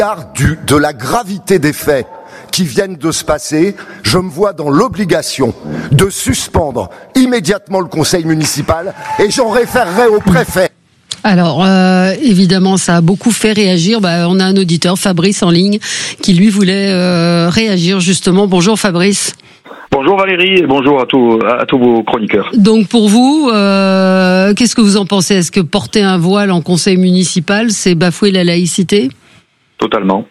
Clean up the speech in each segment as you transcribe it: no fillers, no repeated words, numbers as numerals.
de la gravité des faits qui viennent de se passer, je me vois dans l'obligation de suspendre immédiatement le conseil municipal et j'en référerai au préfet. Alors, évidemment, ça a beaucoup fait réagir. On a un auditeur, Fabrice, en ligne, qui lui voulait réagir justement. Bonjour Fabrice. Bonjour Valérie et bonjour à tous vos chroniqueurs. Donc pour vous, qu'est-ce que vous en pensez ? Est-ce que porter un voile en conseil municipal, c'est bafouer la laïcité ? Totalement.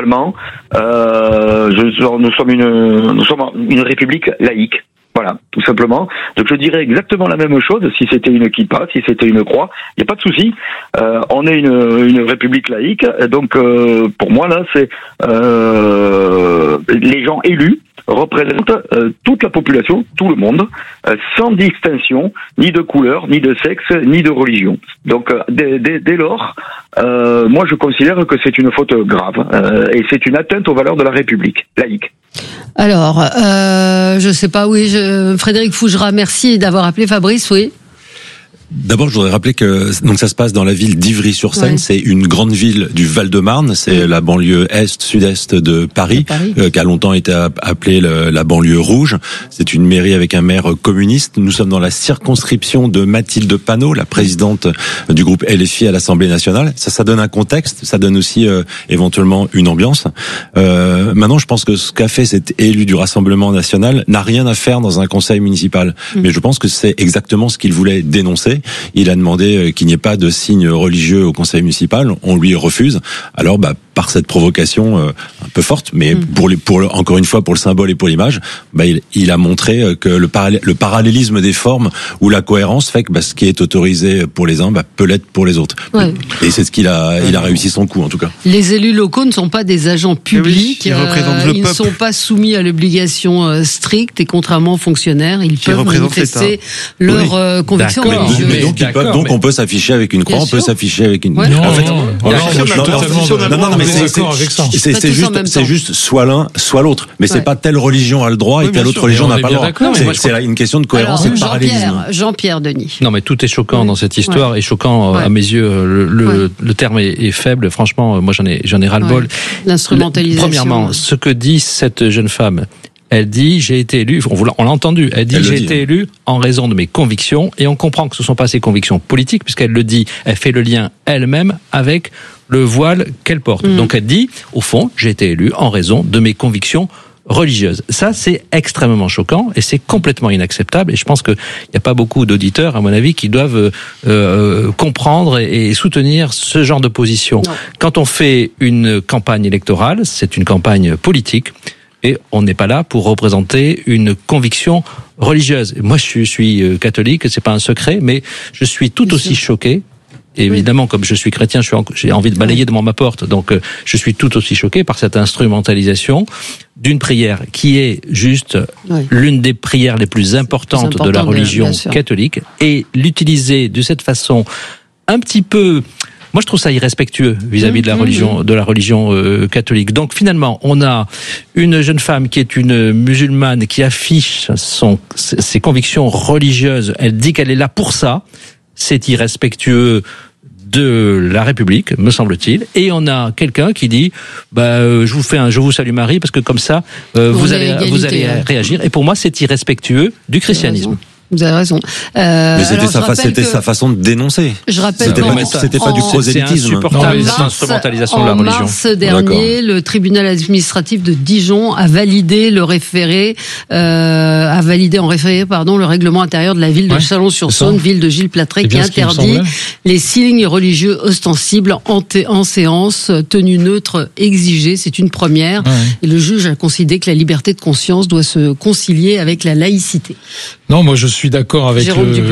Nous sommes une république laïque. Voilà, tout simplement. Donc je dirais exactement la même chose si c'était une kippa, si c'était une croix. Il n'y a pas de souci. On est une république laïque. Donc pour moi là, c'est les gens élus représentent toute la population, tout le monde, sans distinction, ni de couleur, ni de sexe, ni de religion. Donc dès lors, moi je considère que c'est une faute grave et c'est une atteinte aux valeurs de la République laïque. Alors, je sais pas, Frédéric Fougerat, merci d'avoir appelé Fabrice, oui. D'abord, je voudrais rappeler que donc ça se passe dans la ville d'Ivry-sur-Seine. Ouais. C'est une grande ville du Val-de-Marne. C'est la banlieue sud-est de Paris. Qui a longtemps été appelée la banlieue rouge. C'est une mairie avec un maire communiste. Nous sommes dans la circonscription de Mathilde Panot, la présidente du groupe LFI à l'Assemblée nationale. Ça donne un contexte. Ça donne aussi éventuellement une ambiance. Maintenant, je pense que ce qu'a fait cet élu du Rassemblement national n'a rien à faire dans un conseil municipal. Mais je pense que c'est exactement ce qu'il voulait dénoncer. Il a demandé qu'il n'y ait pas de signe religieux au conseil municipal. On lui refuse. Alors, par cette provocation un peu forte, mais encore une fois pour le symbole et pour l'image, il a montré que le parallélisme des formes ou la cohérence fait que ce qui est autorisé pour les uns peut l'être pour les autres. Ouais. Et c'est ce qu'il a. Il a réussi son coup en tout cas. Les élus locaux ne sont pas des agents publics. Ils ne sont pas soumis à l'obligation stricte et contrairement aux fonctionnaires, ils peuvent manifester leurs convictions religieuses. Mais donc on peut s'afficher avec une croix, on peut s'afficher avec une. Ouais. En fait, c'est juste soit l'un, soit l'autre. Mais c'est pas telle religion a le droit et telle autre religion n'a pas le droit. C'est une question de cohérence et de parallélisme. Jean-Pierre Denis. Non, mais tout est choquant dans cette histoire et choquant à mes yeux. Le terme est faible. Franchement, moi j'en ai ras-le-bol. L'instrumentalisation. Premièrement, ce que dit cette jeune femme. Elle dit, j'ai été élue, on l'a entendu, elle dit, j'ai été élue en raison de mes convictions, et on comprend que ce ne sont pas ses convictions politiques, puisqu'elle le dit, elle fait le lien elle-même avec le voile qu'elle porte. Donc elle dit, au fond, j'ai été élue en raison de mes convictions religieuses. Ça, c'est extrêmement choquant, et c'est complètement inacceptable, et je pense qu'il n'y a pas beaucoup d'auditeurs, à mon avis, qui doivent comprendre et soutenir ce genre de position. Non. Quand on fait une campagne électorale, c'est une campagne politique, et on n'est pas là pour représenter une conviction religieuse. Moi, je suis catholique, c'est pas un secret, mais je suis tout aussi choqué. Et évidemment, comme je suis chrétien, j'ai envie de balayer devant ma porte. Donc, je suis tout aussi choqué par cette instrumentalisation d'une prière qui est juste l'une des prières les plus importantes de la religion catholique, et l'utiliser de cette façon un petit peu. Moi, je trouve ça irrespectueux vis-à-vis de la religion catholique. Donc, finalement, on a une jeune femme qui est une musulmane qui affiche ses convictions religieuses. Elle dit qu'elle est là pour ça. C'est irrespectueux de la République, me semble-t-il. Et on a quelqu'un qui dit, je vous salue Marie, parce que comme ça, vous allez réagir. Et pour moi, c'est irrespectueux du christianisme. Vous avez raison. Mais c'était sa façon de dénoncer. Je rappelle c'était pas du prosélytisme. C'est insupportable, cette instrumentalisation de la religion. En mars dernier, le tribunal administratif de Dijon a validé le référé, le règlement intérieur de la ville de Chalon-sur-Saône, ville de Gilles Platré, qui interdit les signes religieux ostensibles en séance, tenue neutre exigée. C'est une première. Et le juge a considéré que la liberté de conscience doit se concilier avec la laïcité. Non, moi je suis d'accord avec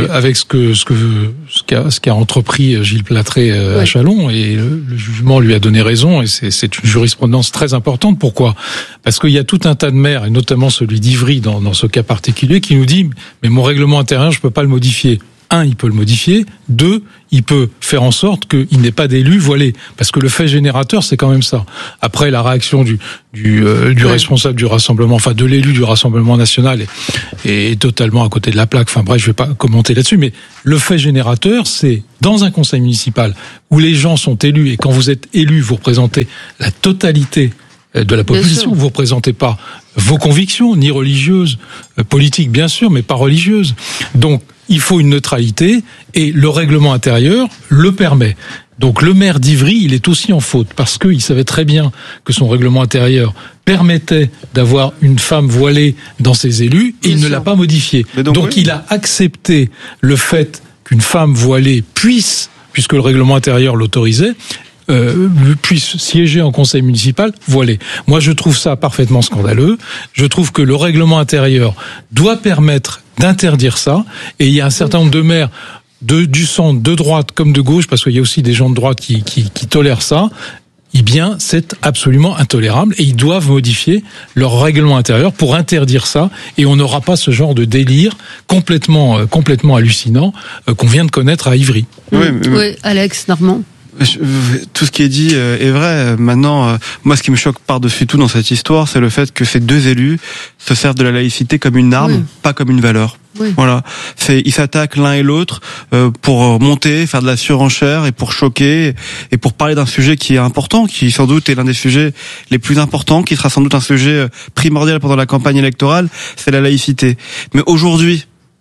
ce qu'a entrepris Gilles Platré à Chalon, et le jugement lui a donné raison, et c'est une jurisprudence très importante. Pourquoi ? Parce qu'il y a tout un tas de maires, et notamment celui d'Ivry dans ce cas particulier, qui nous dit mais mon règlement intérieur je peux pas le modifier. un, il peut le modifier. Deux, il peut faire en sorte qu'il n'ait pas d'élus voilés. Parce que le fait générateur, c'est quand même ça. Après, la réaction du responsable du Rassemblement, enfin de l'élu du Rassemblement national est totalement à côté de la plaque. Enfin bref, je vais pas commenter là-dessus. Mais le fait générateur, c'est dans un conseil municipal où les gens sont élus, et quand vous êtes élu, vous représentez la totalité de la population. Vous ne représentez pas vos convictions, ni religieuses, politiques bien sûr, mais pas religieuses. Donc, il faut une neutralité, et le règlement intérieur le permet. Donc, le maire d'Ivry, il est aussi en faute, parce qu'il savait très bien que son règlement intérieur permettait d'avoir une femme voilée dans ses élus, et il ne l'a pas modifié. Donc il a accepté le fait qu'une femme voilée puisse, puisque le règlement intérieur l'autorisait, puisse siéger en conseil municipal voilé. Moi, je trouve ça parfaitement scandaleux. Je trouve que le règlement intérieur doit permettre d'interdire ça. Et il y a un certain nombre de maires du centre, de droite comme de gauche, parce qu'il y a aussi des gens de droite qui tolèrent ça. Eh bien, c'est absolument intolérable, et ils doivent modifier leur règlement intérieur pour interdire ça, et on n'aura pas ce genre de délire complètement hallucinant qu'on vient de connaître à Ivry. Oui, Alex Normand. Tout ce qui est dit est vrai. Maintenant, moi, ce qui me choque par-dessus tout dans cette histoire, c'est le fait que ces deux élus se servent de la laïcité comme une arme, pas comme une valeur. Oui. Voilà. Ils s'attaquent l'un et l'autre pour monter, faire de la surenchère, et pour choquer, et pour parler d'un sujet qui est important, qui sans doute est l'un des sujets les plus importants, qui sera sans doute un sujet primordial pendant la campagne électorale, c'est la laïcité. Mais aujourd'hui,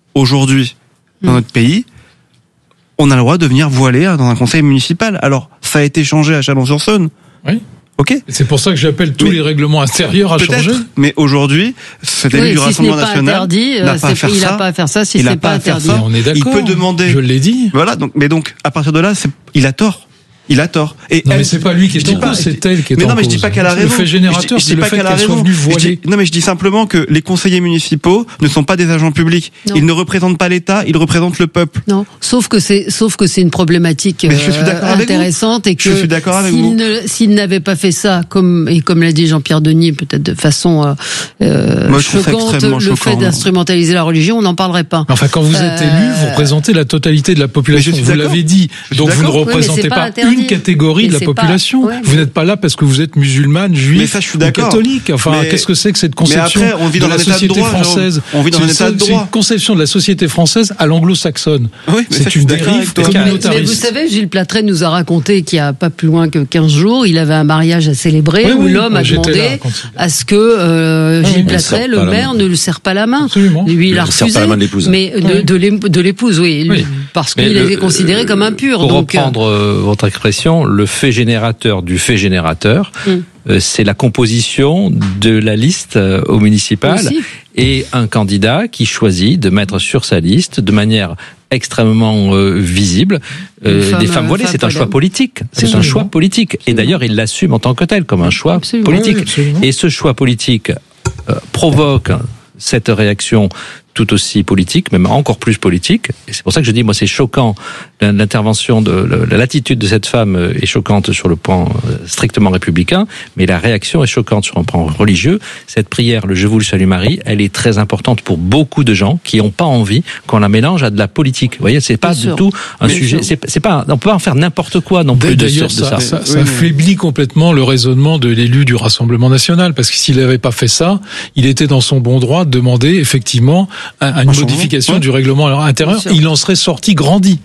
dans notre pays, on a le droit de venir voiler dans un conseil municipal. Alors, ça a été changé à Chalon-sur-Saône. Oui. Ok. C'est pour ça que j'appelle tous les règlements intérieurs à changer. Mais aujourd'hui, cet élu du Rassemblement national n'a pas à faire ça. Il n'a pas à faire ça si c'est pas interdit. On est d'accord. Il peut demander. Je l'ai dit. Voilà. Donc, à partir de là, il a tort. Il a tort. Et non, mais c'est pas lui qui est en cause, c'est elle qui est en cause. Mais non, mais je dis pas qu'elle a raison. Le fait générateur, c'est le fait qu'elle soit venue voiler. Non, mais je dis simplement que les conseillers municipaux ne sont pas des agents publics. Non. Ils ne représentent pas l'État, ils représentent le peuple. Non, sauf que c'est une problématique intéressante, et que s'il n'avait pas fait ça, comme l'a dit Jean-Pierre Denis, peut-être de façon choquante, le fait d'instrumentaliser la religion, on n'en parlerait pas. Enfin, quand vous êtes élu, vous représentez la totalité de la population. Vous l'avez dit. Donc vous ne représentez pas une catégorie de la population. Vous n'êtes pas là parce que vous êtes musulmane, juif ou catholique. Enfin, qu'est-ce que c'est que cette conception de la société française? On vit dans un état de droit. C'est une conception de la société française à l'anglo-saxonne. C'est une dérive communautariste. Mais vous savez, Gilles Platret nous a raconté qu'il n'y a pas plus loin que 15 jours, il avait un mariage à célébrer où l'homme a demandé à ce que Gilles Platret, le maire, ne lui serre pas la main. Lui, il a refusé. Mais de l'épouse, oui. Parce qu'il était considéré comme impur. Pour reprendre votre expression, le fait générateur du fait générateur, c'est la composition de la liste au municipal et un candidat qui choisit de mettre sur sa liste de manière extrêmement visible des femmes voilées. C'est un choix politique. C'est un choix politique. Et d'ailleurs, il l'assume en tant que tel, comme un choix politique. Et ce choix politique provoque cette réaction tout aussi politique, même encore plus politique. Et c'est pour ça que je dis, moi, c'est choquant. L'intervention l'attitude de cette femme est choquante sur le plan strictement républicain, mais la réaction est choquante sur un plan religieux. Cette prière, le Je vous le salue Marie, elle est très importante pour beaucoup de gens qui n'ont pas envie qu'on la mélange à de la politique. Vous voyez, c'est pas du tout un sujet. C'est pas, on peut pas en faire n'importe quoi non plus de ça. Ça affaiblit complètement le raisonnement de l'élu du Rassemblement national, parce que s'il n'avait pas fait ça, il était dans son bon droit de demander effectivement à une modification du règlement intérieur. Il en serait sorti grandi.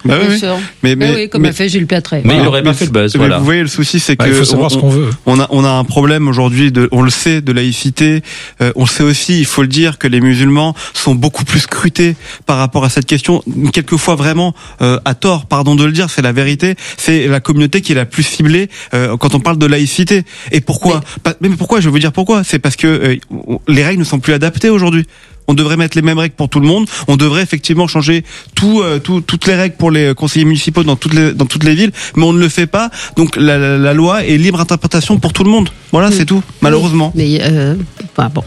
Mais comme a fait Gilles Platret. Mais il n'aurait pas fait le buzz. Voilà. Vous voyez, le souci, c'est que il faut savoir ce qu'on veut. On a un problème aujourd'hui on le sait, de laïcité. On le sait aussi, il faut le dire, que les musulmans sont beaucoup plus scrutés par rapport à cette question. Quelquefois vraiment à tort, pardon de le dire, c'est la vérité. C'est la communauté qui est la plus ciblée quand on parle de laïcité. Et pourquoi? Mais pourquoi? Je vais vous dire pourquoi. C'est parce que les règles ne sont plus adaptées aujourd'hui. On devrait mettre les mêmes règles pour tout le monde. On devrait effectivement changer toutes les règles pour les conseillers municipaux dans toutes les villes, mais on ne le fait pas. Donc la loi est libre interprétation pour tout le monde. Voilà, c'est tout. Malheureusement. Mais bon.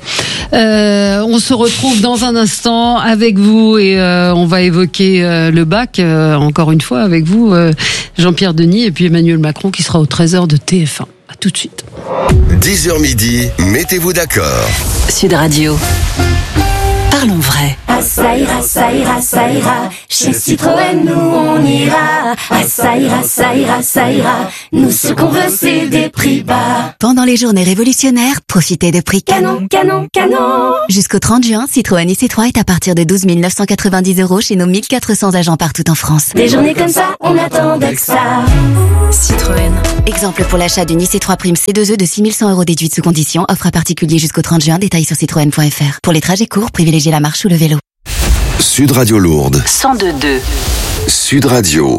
On se retrouve dans un instant avec vous et on va évoquer le bac encore une fois avec vous, Jean-Pierre Denis et puis Emmanuel Macron qui sera au Trésor de TF1. À tout de suite. 10h midi, mettez-vous d'accord. Sud Radio. Parlons vrai. Ah ça ira, ça ira, ça ira. Chez Citroën, nous on ira. Ah ça ira, ça ira, ça ira. Nous ce qu'on veut c'est des prix bas. Pendant les journées révolutionnaires, profitez de prix canon, canon, canon. Jusqu'au 30 juin, Citroën IC3 est à partir de 12 990 € chez nos 1400 agents partout en France. Des journées comme ça, on attendait que ça. Citroën. Exemple pour l'achat d'une IC3 Prime C2E de 6 100 € déduite sous condition. Offre à particulier jusqu'au 30 juin. Détails sur citroën.fr. Pour les trajets courts, privilégiez la marche ou le vélo. Sud Radio Lourdes. 102.2. Sud Radio.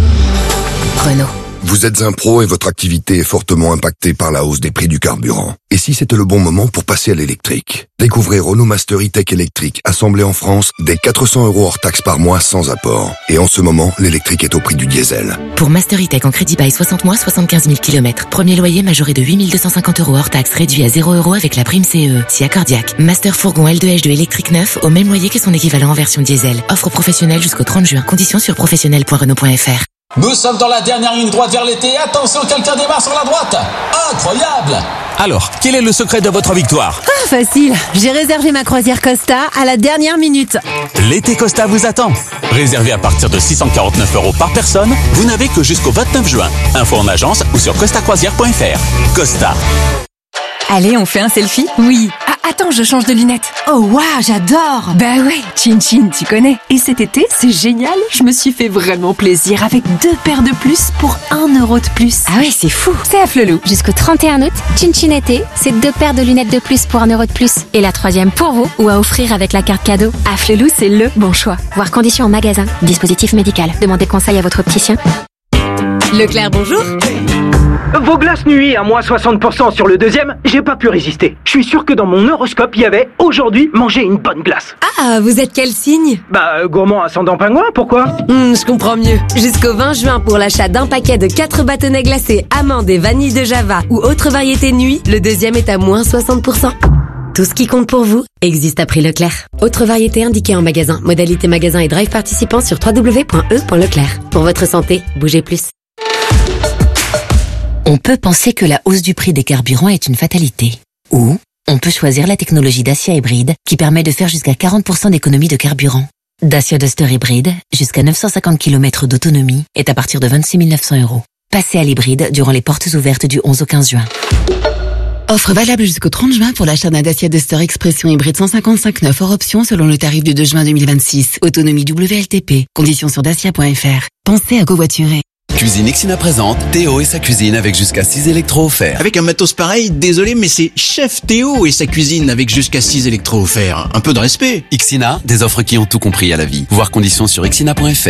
Renault. Vous êtes un pro et votre activité est fortement impactée par la hausse des prix du carburant. Et si c'était le bon moment pour passer à l'électrique? Découvrez Renault Master E-Tech électrique, assemblé en France, dès 400 € hors taxe par mois sans apport. Et en ce moment, l'électrique est au prix du diesel. Pour Master E-Tech en crédit bail 60 mois, 75 000 km. Premier loyer majoré de 8 250 € hors taxe, réduit à 0 € avec la prime CE. Si accordiaque. Master fourgon L2H2 électrique neuf, au même loyer que son équivalent en version diesel. Offre professionnelle jusqu'au 30 juin. Conditions sur professionnel.renault.fr. Nous sommes dans la dernière ligne droite vers l'été. Attention, quelqu'un démarre sur la droite. Incroyable! Alors, quel est le secret de votre victoire? Ah, facile. J'ai réservé ma croisière Costa à la dernière minute. L'été Costa vous attend. Réservé à partir de 649 € par personne, vous n'avez que jusqu'au 29 juin. Info en agence ou sur costacroisière.fr. Costa. Allez, on fait un selfie? Oui. Ah, attends, je change de lunettes. Oh, waouh, j'adore. Bah ouais, Chin Chin, tu connais. Et cet été, c'est génial. Je me suis fait vraiment plaisir avec 2 paires de plus pour 1 € de plus. Ah ouais, c'est fou. C'est à Flelou. Jusqu'au 31 août, Chin Chin été, c'est 2 paires de lunettes de plus pour 1 € de plus. Et la 3e pour vous ou à offrir avec la carte cadeau. À Flelou, c'est le bon choix. Voir conditions en magasin. Dispositif médical. Demandez conseil à votre opticien. Leclerc, bonjour. Vos glaces nuit à moins 60% sur le deuxième, j'ai pas pu résister. Je suis sûr que dans mon horoscope, il y avait « Aujourd'hui, manger une bonne glace ». Ah, vous êtes quel signe? Gourmand ascendant pingouin, pourquoi? Je comprends mieux. Jusqu'au 20 juin, pour l'achat d'un paquet de 4 bâtonnets glacés, amandes et vanille de Java ou autre variété nuit, le deuxième est à moins 60%. Tout ce qui compte pour vous existe à prix Leclerc. Autre variété indiquée en magasin. Modalité magasin et drive participant sur www.e.leclerc. Pour votre santé, bougez plus. On peut penser que la hausse du prix des carburants est une fatalité. Ou on peut choisir la technologie Dacia Hybride qui permet de faire jusqu'à 40% d'économie de carburant. Dacia Duster Hybride, jusqu'à 950 km d'autonomie, est à partir de 26 900 €. Passez à l'hybride durant les portes ouvertes du 11 au 15 juin. Offre valable jusqu'au 30 juin pour l'achat d'un Dacia Duster Expression hybride 155 hors option selon le tarif du 2 juin 2026. Autonomie WLTP. Conditions sur dacia.fr. Pensez à covoiturer. Cuisine Ixina présente Théo et sa cuisine avec jusqu'à 6 électros offerts. Avec un matos pareil, désolé, mais c'est Chef Théo et sa cuisine avec jusqu'à 6 électros offerts. Un peu de respect. Ixina, des offres qui ont tout compris à la vie. Voir conditions sur ixina.fr.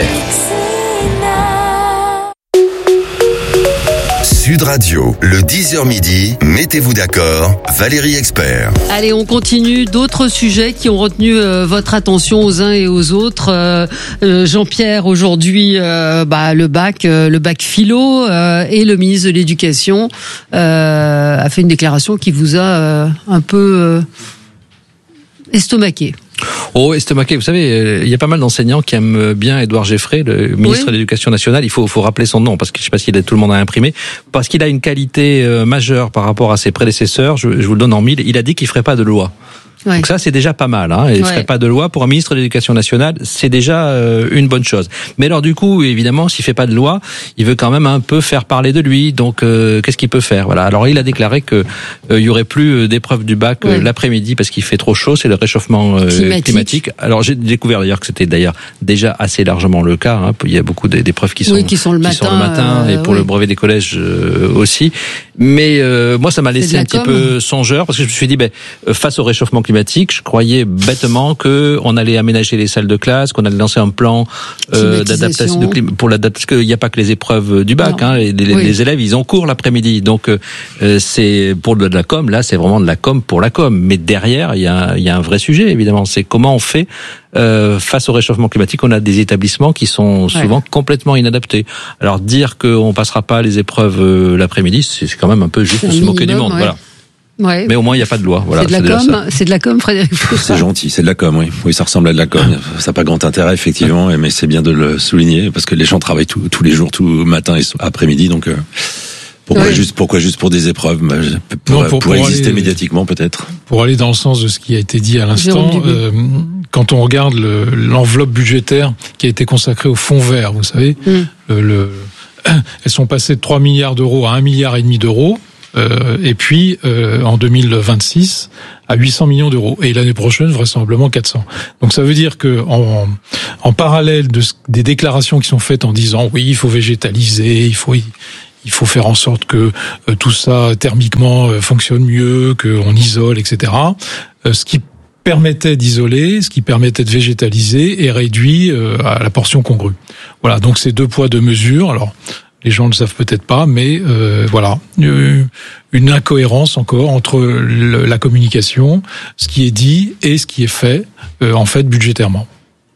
Sud Radio, le 10h midi, mettez-vous d'accord, Valérie Expert. Allez, on continue. D'autres sujets qui ont retenu votre attention aux uns et aux autres. Jean-Pierre, aujourd'hui, le bac philo, et le ministre de l'Éducation a fait une déclaration qui vous a un peu estomaqué. Oh, estomaqué, vous savez, il y a pas mal d'enseignants qui aiment bien Édouard Geffrey, le ministre de l'Éducation nationale. Il faut rappeler son nom, parce que je sais pas si tout le monde a imprimé, parce qu'il a une qualité majeure par rapport à ses prédécesseurs. Je vous le donne en mille. Il a dit qu'il ferait pas de loi. Ouais. Donc ça, c'est déjà pas mal. Il ferait pas de loi pour un ministre de l'Éducation nationale. C'est déjà une bonne chose. Mais alors du coup, évidemment, s'il fait pas de loi, il veut quand même un peu faire parler de lui. Donc qu'est-ce qu'il peut faire? Voilà. Alors il a déclaré que il y aurait plus d'épreuves du bac l'après-midi parce qu'il fait trop chaud. C'est le réchauffement climatique. Alors j'ai découvert d'ailleurs que c'était d'ailleurs déjà assez largement le cas. Il y a beaucoup d'épreuves qui sont le matin et pour le brevet des collèges aussi. Mais moi, ça m'a laissé un petit peu songeur parce que je me suis dit, face au réchauffement climatique, je croyais bêtement que on allait aménager les salles de classe, qu'on allait lancer un plan d'adaptation pour l'adaptation. Parce qu'il n'y a pas que les épreuves du bac. Les élèves, ils ont cours l'après-midi. Donc c'est pour de la com. Là, c'est vraiment de la com pour la com. Mais derrière, il y a un vrai sujet évidemment. C'est comment on fait face au réchauffement climatique. On a des établissements qui sont souvent complètement inadaptés. Alors dire qu'on passera pas les épreuves l'après-midi, c'est quand même un peu juste se moquer du monde. Voilà. Ouais. Mais au moins il n'y a pas de loi. Voilà, c'est de la com, Frédéric. C'est gentil, c'est de la com, oui. Oui, ça ressemble à de la com. Ça n'a pas grand intérêt, effectivement, mais c'est bien de le souligner parce que les gens travaillent tous les jours, tout matin et après-midi, donc Pourquoi juste pour des épreuves? Pour exister médiatiquement, peut-être. Pour aller dans le sens de ce qui a été dit à l'instant, quand on regarde l'enveloppe budgétaire qui a été consacrée au fonds vert, vous savez, elles sont passées de 3 milliards d'euros à 1,5 milliard d'euros. Et puis en 2026 à 800 millions d'euros et l'année prochaine vraisemblablement 400. Donc ça veut dire que en parallèle des déclarations qui sont faites en disant oui, il faut végétaliser, il faut faire en sorte que tout ça thermiquement fonctionne mieux, qu'on isole, etc. Ce qui permettait d'isoler, ce qui permettait de végétaliser est réduit à la portion congrue. Voilà, donc c'est 2 poids 2 mesures. Alors les gens ne le savent peut-être pas, mais voilà, une incohérence encore entre la communication, ce qui est dit et ce qui est fait, en fait, budgétairement.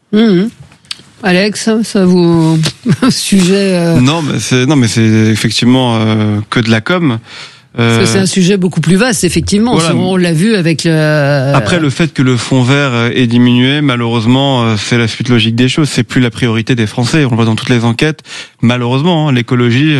Alex, ça vous sujet Non, mais c'est effectivement que de la com. C'est un sujet beaucoup plus vaste, effectivement. Voilà. On l'a vu avec le. Après, le fait que le fonds vert ait diminué, malheureusement, c'est la suite logique des choses. C'est plus la priorité des Français. On le voit dans toutes les enquêtes. Malheureusement, l'écologie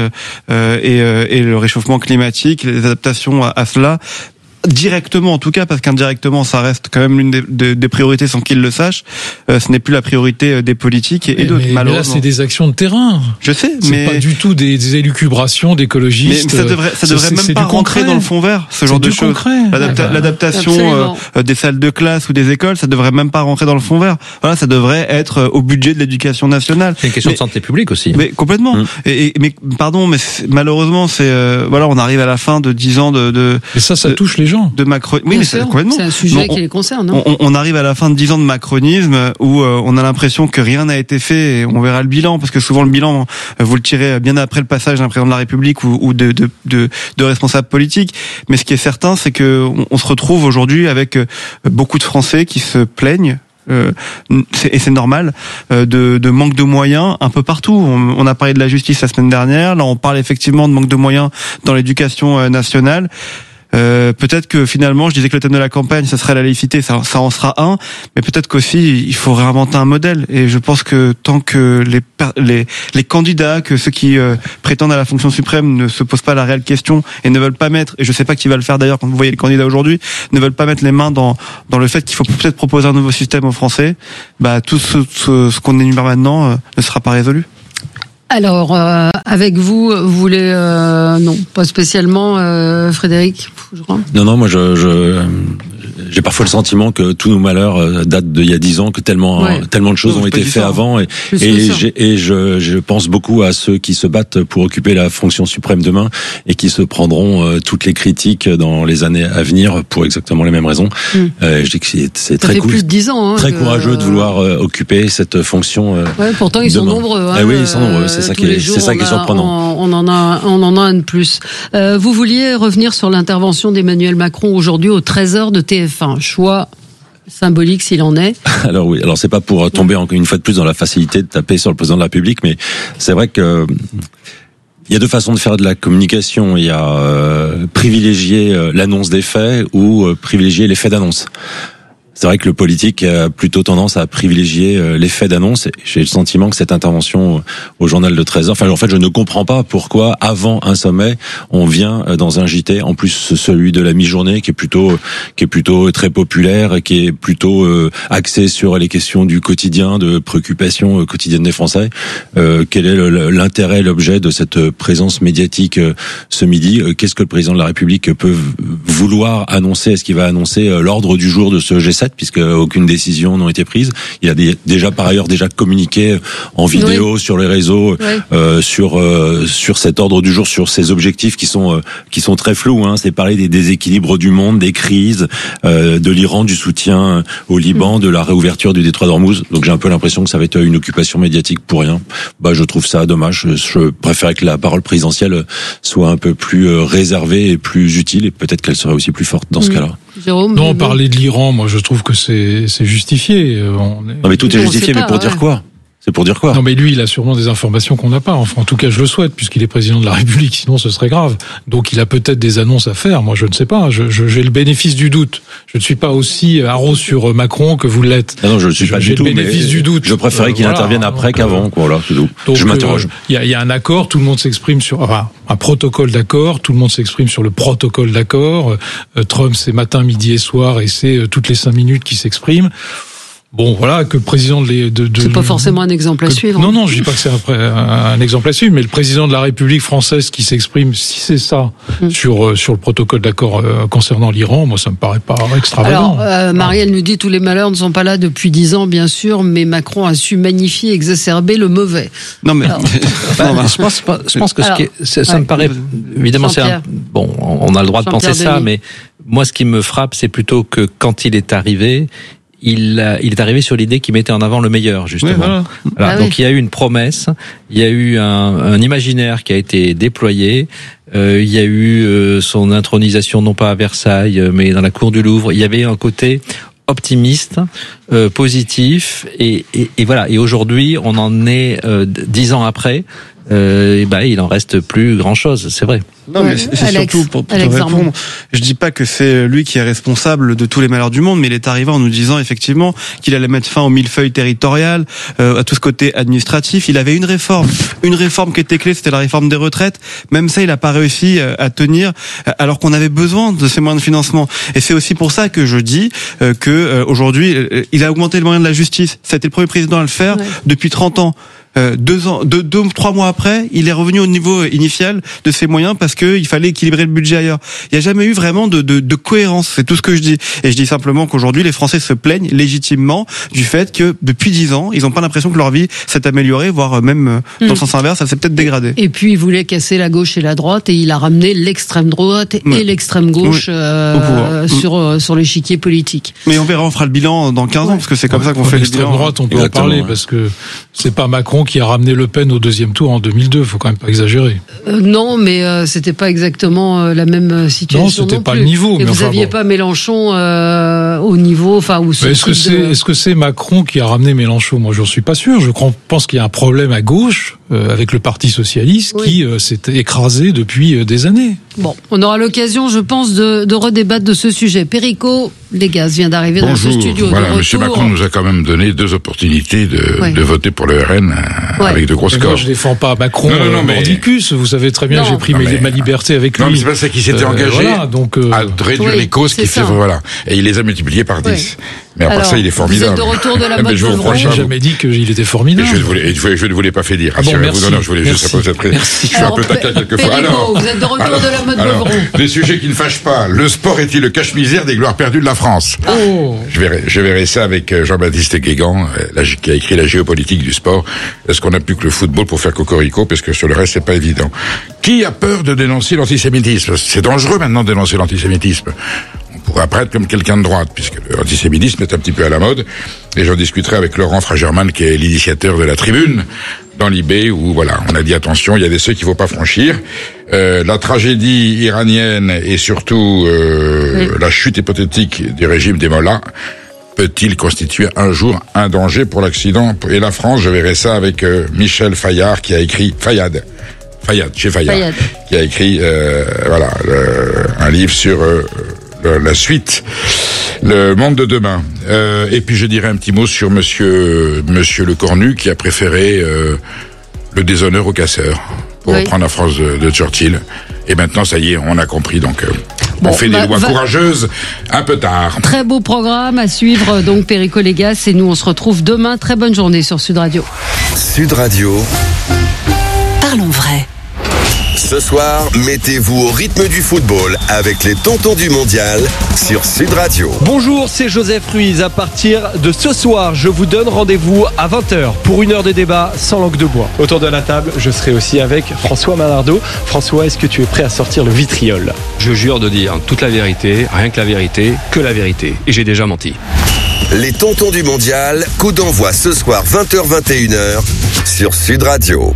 et le réchauffement climatique, les adaptations à cela. Directement en tout cas, parce qu'indirectement ça reste quand même l'une des priorités sans qu'ils le sachent. Ce n'est plus la priorité des politiques et d'autres, malheureusement. Mais là c'est des actions de terrain. Je sais, mais c'est pas du tout des élucubrations d'écologistes. Mais ça devrait même pas rentrer dans le fonds vert, ce genre de choses. L'adaptation des salles de classe ou des écoles, ça devrait même pas rentrer dans le fonds vert. Voilà, ça devrait être au budget de l'éducation nationale. C'est une question de santé publique aussi. Mais complètement. Mais pardon, mais malheureusement c'est voilà, on arrive à la fin de 10 ans de. Mais ça touche les gens. De Macron. Oui, mais c'est complètement. C'est un sujet qui les concerne, non? On arrive à la fin de 10 ans de macronisme où on a l'impression que rien n'a été fait et on verra le bilan, parce que souvent le bilan, vous le tirez bien après le passage d'un président de la République ou de responsables politiques. Mais ce qui est certain, c'est que on se retrouve aujourd'hui avec beaucoup de Français qui se plaignent. Et c'est normal, de manque de moyens un peu partout. On a parlé de la justice la semaine dernière. Là, on parle effectivement de manque de moyens dans l'éducation nationale. Peut-être que finalement, je disais que le thème de la campagne, ça serait la laïcité, ça en sera un, mais peut-être qu'aussi il faut réinventer un modèle. Et je pense que tant que les candidats, que ceux qui prétendent à la fonction suprême ne se posent pas la réelle question et ne veulent pas mettre, et je sais pas qui va le faire d'ailleurs quand vous voyez les candidats aujourd'hui, ne veulent pas mettre les mains dans le fait qu'il faut peut-être proposer un nouveau système aux Français, tout ce qu'on énumère maintenant ne sera pas résolu. Alors, avec vous voulez non, pas spécialement, Frédéric. Non, moi j'ai parfois le sentiment que tous nos malheurs datent d'il y a 10 ans, que tellement de choses ont été faites avant, et je pense beaucoup à ceux qui se battent pour occuper la fonction suprême demain et qui se prendront toutes les critiques dans les années à venir pour exactement les mêmes raisons. Je dis que c'est très cool, plus de 10 ans, très courageux de vouloir occuper cette fonction. Pourtant ils sont nombreux. Oui, ils sont nombreux. C'est ça qui est surprenant. On en a un de plus. Vous vouliez revenir sur l'intervention d'Emmanuel Macron aujourd'hui au 13h de TF1. Choix symbolique s'il en est. Alors oui, c'est pas pour tomber une fois de plus dans la facilité de taper sur le président de la République, mais c'est vrai que il y a 2 façons de faire de la communication. Il y a privilégier l'annonce des faits ou privilégier l'effet d'annonce. C'est vrai que le politique a plutôt tendance à privilégier l'effet d'annonce. J'ai le sentiment que cette intervention au journal de 13h, en fait, je ne comprends pas pourquoi, avant un sommet, on vient dans un JT, en plus celui de la mi-journée, qui est plutôt très populaire et qui est plutôt axé sur les questions du quotidien, de préoccupations quotidiennes des Français. Quel est l'intérêt, l'objet de cette présence médiatique ce midi? Qu'est-ce que le président de la République peut vouloir annoncer? Est-ce qu'il va annoncer l'ordre du jour de ce G7? Puisque aucune décision n'a été prise. Il a déjà par ailleurs communiqué en vidéo sur les réseaux sur cet ordre du jour, sur ces objectifs qui sont très flous. C'est parler des déséquilibres du monde, des crises, de l'Iran, du soutien au Liban, de la réouverture du détroit d'Ormuz. Donc j'ai un peu l'impression que ça va être une occupation médiatique pour rien. Je trouve ça dommage. Je préférais que la parole présidentielle soit un peu plus réservée et plus utile, et peut-être qu'elle serait aussi plus forte dans ce cas-là. Jérôme, non, parler de l'Iran, moi je trouve que c'est justifié. Non mais tout est justifié, mais pour dire quoi? C'est pour dire quoi? Non, mais lui, il a sûrement des informations qu'on n'a pas. Enfin, en tout cas, je le souhaite, puisqu'il est président de la République. Sinon, ce serait grave. Donc, il a peut-être des annonces à faire. Moi, je ne sais pas. J'ai le bénéfice du doute. Je ne suis pas aussi haro sur Macron que vous l'êtes. Non, je ne suis pas du tout. J'ai le bénéfice du doute. Je préférais qu'il intervienne après qu'avant. Voilà, c'est tout. Donc, je m'interroge. Il y a un accord. Tout le monde s'exprime sur un protocole d'accord. Tout le monde s'exprime sur le protocole d'accord. Trump, c'est matin, midi et soir, et c'est toutes les 5 minutes qui s'exprime. Bon, voilà, que le président c'est pas forcément un exemple à suivre. Non, je dis pas que c'est un exemple à suivre, mais le président de la République française qui s'exprime, si c'est ça, sur le protocole d'accord concernant l'Iran, moi, ça me paraît pas extravagant. Alors, Marielle nous dit tous les malheurs ne sont pas là depuis 10 ans, bien sûr, mais Macron a su magnifier, exacerber le mauvais. Non, mais je pense que ça me paraît évidemment bon, on a le droit de penser ça, mais moi, ce qui me frappe, c'est plutôt que quand il est arrivé, il est arrivé sur l'idée qu'il mettait en avant le meilleur, justement. Oui, voilà. Donc il y a eu une promesse, il y a eu un imaginaire qui a été déployé, il y a eu son intronisation non pas à Versailles, mais dans la cour du Louvre. Il y avait un côté optimiste, positif, et voilà. Et aujourd'hui, on en est 10 ans après. Il en reste plus grand chose, c'est vrai. Non, mais c'est surtout pour te répondre. Je dis pas que c'est lui qui est responsable de tous les malheurs du monde, mais il est arrivé en nous disant effectivement qu'il allait mettre fin au millefeuille territorial, à tout ce côté administratif. Il avait une réforme qui était clé, c'était la réforme des retraites. Même ça, il a pas réussi à tenir, alors qu'on avait besoin de ces moyens de financement. Et c'est aussi pour ça que je dis que aujourd'hui, il a augmenté le moyen de la justice. Ça a été le premier président à le faire depuis 30 ans. 3 mois après, il est revenu au niveau initial de ses moyens parce que il fallait équilibrer le budget ailleurs. Il n'y a jamais eu vraiment de cohérence, c'est tout ce que je dis. Et je dis simplement qu'aujourd'hui, les Français se plaignent légitimement du fait que depuis 10 ans, ils n'ont pas l'impression que leur vie s'est améliorée, voire même dans le sens inverse, ça s'est peut-être dégradé. Et puis il voulait casser la gauche et la droite, et il a ramené l'extrême droite et l'extrême gauche sur l'échiquier politique. Mais on verra, on fera le bilan dans 15 ans, parce que c'est comme ça qu'on fait le bilan. L'extrême droite, on peut en parler, parce que c'est pas Macron qui a ramené Le Pen au 2e tour en 2002, faut quand même pas exagérer. Non, mais c'était pas exactement la même situation. Non, c'était pas plus. le niveau. Et vous aviez pas Mélenchon au niveau, où est-ce que c'est Macron qui a ramené Mélenchon? Moi, j'en suis pas sûr. Je pense qu'il y a un problème à gauche avec le Parti socialiste qui s'est écrasé depuis des années. Bon, on aura l'occasion, je pense, de redébattre de ce sujet. Perico Légas vient d'arriver dans ce studio. Voilà, M. Macron nous a quand même donné 2 opportunités de voter pour le RN avec de gros scores. Moi, je défends pas Macron mordicus. Vous savez très bien, j'ai pris ma liberté avec lui. Non, mais c'est pas ça qu'il s'était engagé à réduire les causes qui fait, et il les a multipliées par 10. Mais à part ça, il est formidable. Vous êtes de retour de la mode Beuvron. J'ai jamais dit qu'il était formidable. Je ne vous l'ai pas fait dire. Bon, merci. Je voulais juste poser cette Merci. Je suis un peu taquin quelquefois. Vous êtes de retour de la mode Beuvron. Des sujets qui ne fâchent pas. Le sport est-il le cache-misère des gloires perdues de la France? Je verrai ça avec Jean-Baptiste Guégan, qui a écrit La géopolitique du sport. Est-ce qu'on n'a plus que le football pour faire cocorico? Parce que sur le reste, c'est pas évident. Qui a peur de dénoncer l'antisémitisme? C'est dangereux maintenant de dénoncer l'antisémitisme. On pourrait apparaître comme quelqu'un de droite, puisque l'antisémitisme est un petit peu à la mode. Et j'en discuterai avec Laurent Fragerman, qui est l'initiateur de la tribune dans l'IB, où on a dit attention, il y a des seuils qu'il faut pas franchir. La tragédie iranienne et surtout la chute hypothétique du régime des Mollahs peut-il constituer un jour un danger pour l'accident? Et la France, je verrai ça avec Michel Fayard, qui a écrit Fayad, qui a écrit un livre sur la suite, le monde de demain. Et puis je dirais un petit mot sur Monsieur Lecornu, qui a préféré le déshonneur au casseur, pour reprendre la phrase de Churchill. Et maintenant, ça y est, on a compris. Donc, on fait des lois courageuses un peu tard. Très beau programme à suivre, donc Perico Légas. Et nous, on se retrouve demain. Très bonne journée sur Sud Radio. Sud Radio. Parlons vrai. Ce soir, mettez-vous au rythme du football avec les Tontons du Mondial sur Sud Radio. Bonjour, c'est Joseph Ruiz. À partir de ce soir, je vous donne rendez-vous à 20h pour 1 heure de débat sans langue de bois. Autour de la table, je serai aussi avec François Malardeau. François, est-ce que tu es prêt à sortir le vitriol? Je jure de dire toute la vérité, rien que la vérité, que la vérité. Et j'ai déjà menti. Les Tontons du Mondial, coup d'envoi ce soir 20h-21h sur Sud Radio.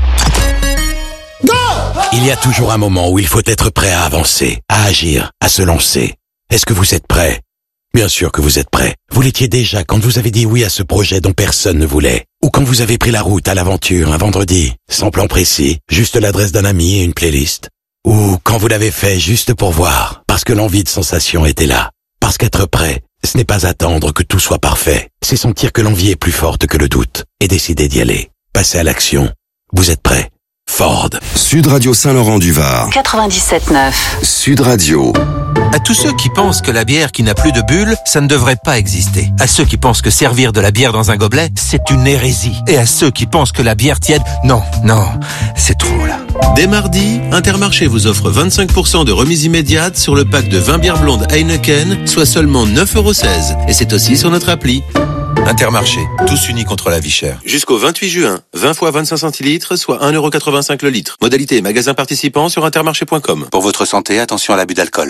Il y a toujours un moment où il faut être prêt à avancer, à agir, à se lancer. Est-ce que vous êtes prêts? Bien sûr que vous êtes prêts. Vous l'étiez déjà quand vous avez dit oui à ce projet dont personne ne voulait. Ou quand vous avez pris la route à l'aventure un vendredi, sans plan précis, juste l'adresse d'un ami et une playlist. Ou quand vous l'avez fait juste pour voir, parce que l'envie de sensation était là. Parce qu'être prêt, ce n'est pas attendre que tout soit parfait. C'est sentir que l'envie est plus forte que le doute et décider d'y aller. Passer à l'action. Vous êtes prêts? Ford. Sud Radio Saint-Laurent-du-Var. 97.9. Sud Radio. À tous ceux qui pensent que la bière qui n'a plus de bulles, ça ne devrait pas exister. À ceux qui pensent que servir de la bière dans un gobelet, c'est une hérésie. Et à ceux qui pensent que la bière tiède, non, c'est trop là. Dès mardi, Intermarché vous offre 25% de remise immédiate sur le pack de 20 bières blondes Heineken, soit seulement 9,16 €. Et c'est aussi sur notre appli. Intermarché, tous unis contre la vie chère. Jusqu'au 28 juin, 20 fois 25 centilitres, soit 1,85 € le litre. Modalité magasin participant sur intermarché.com. Pour votre santé, attention à l'abus d'alcool.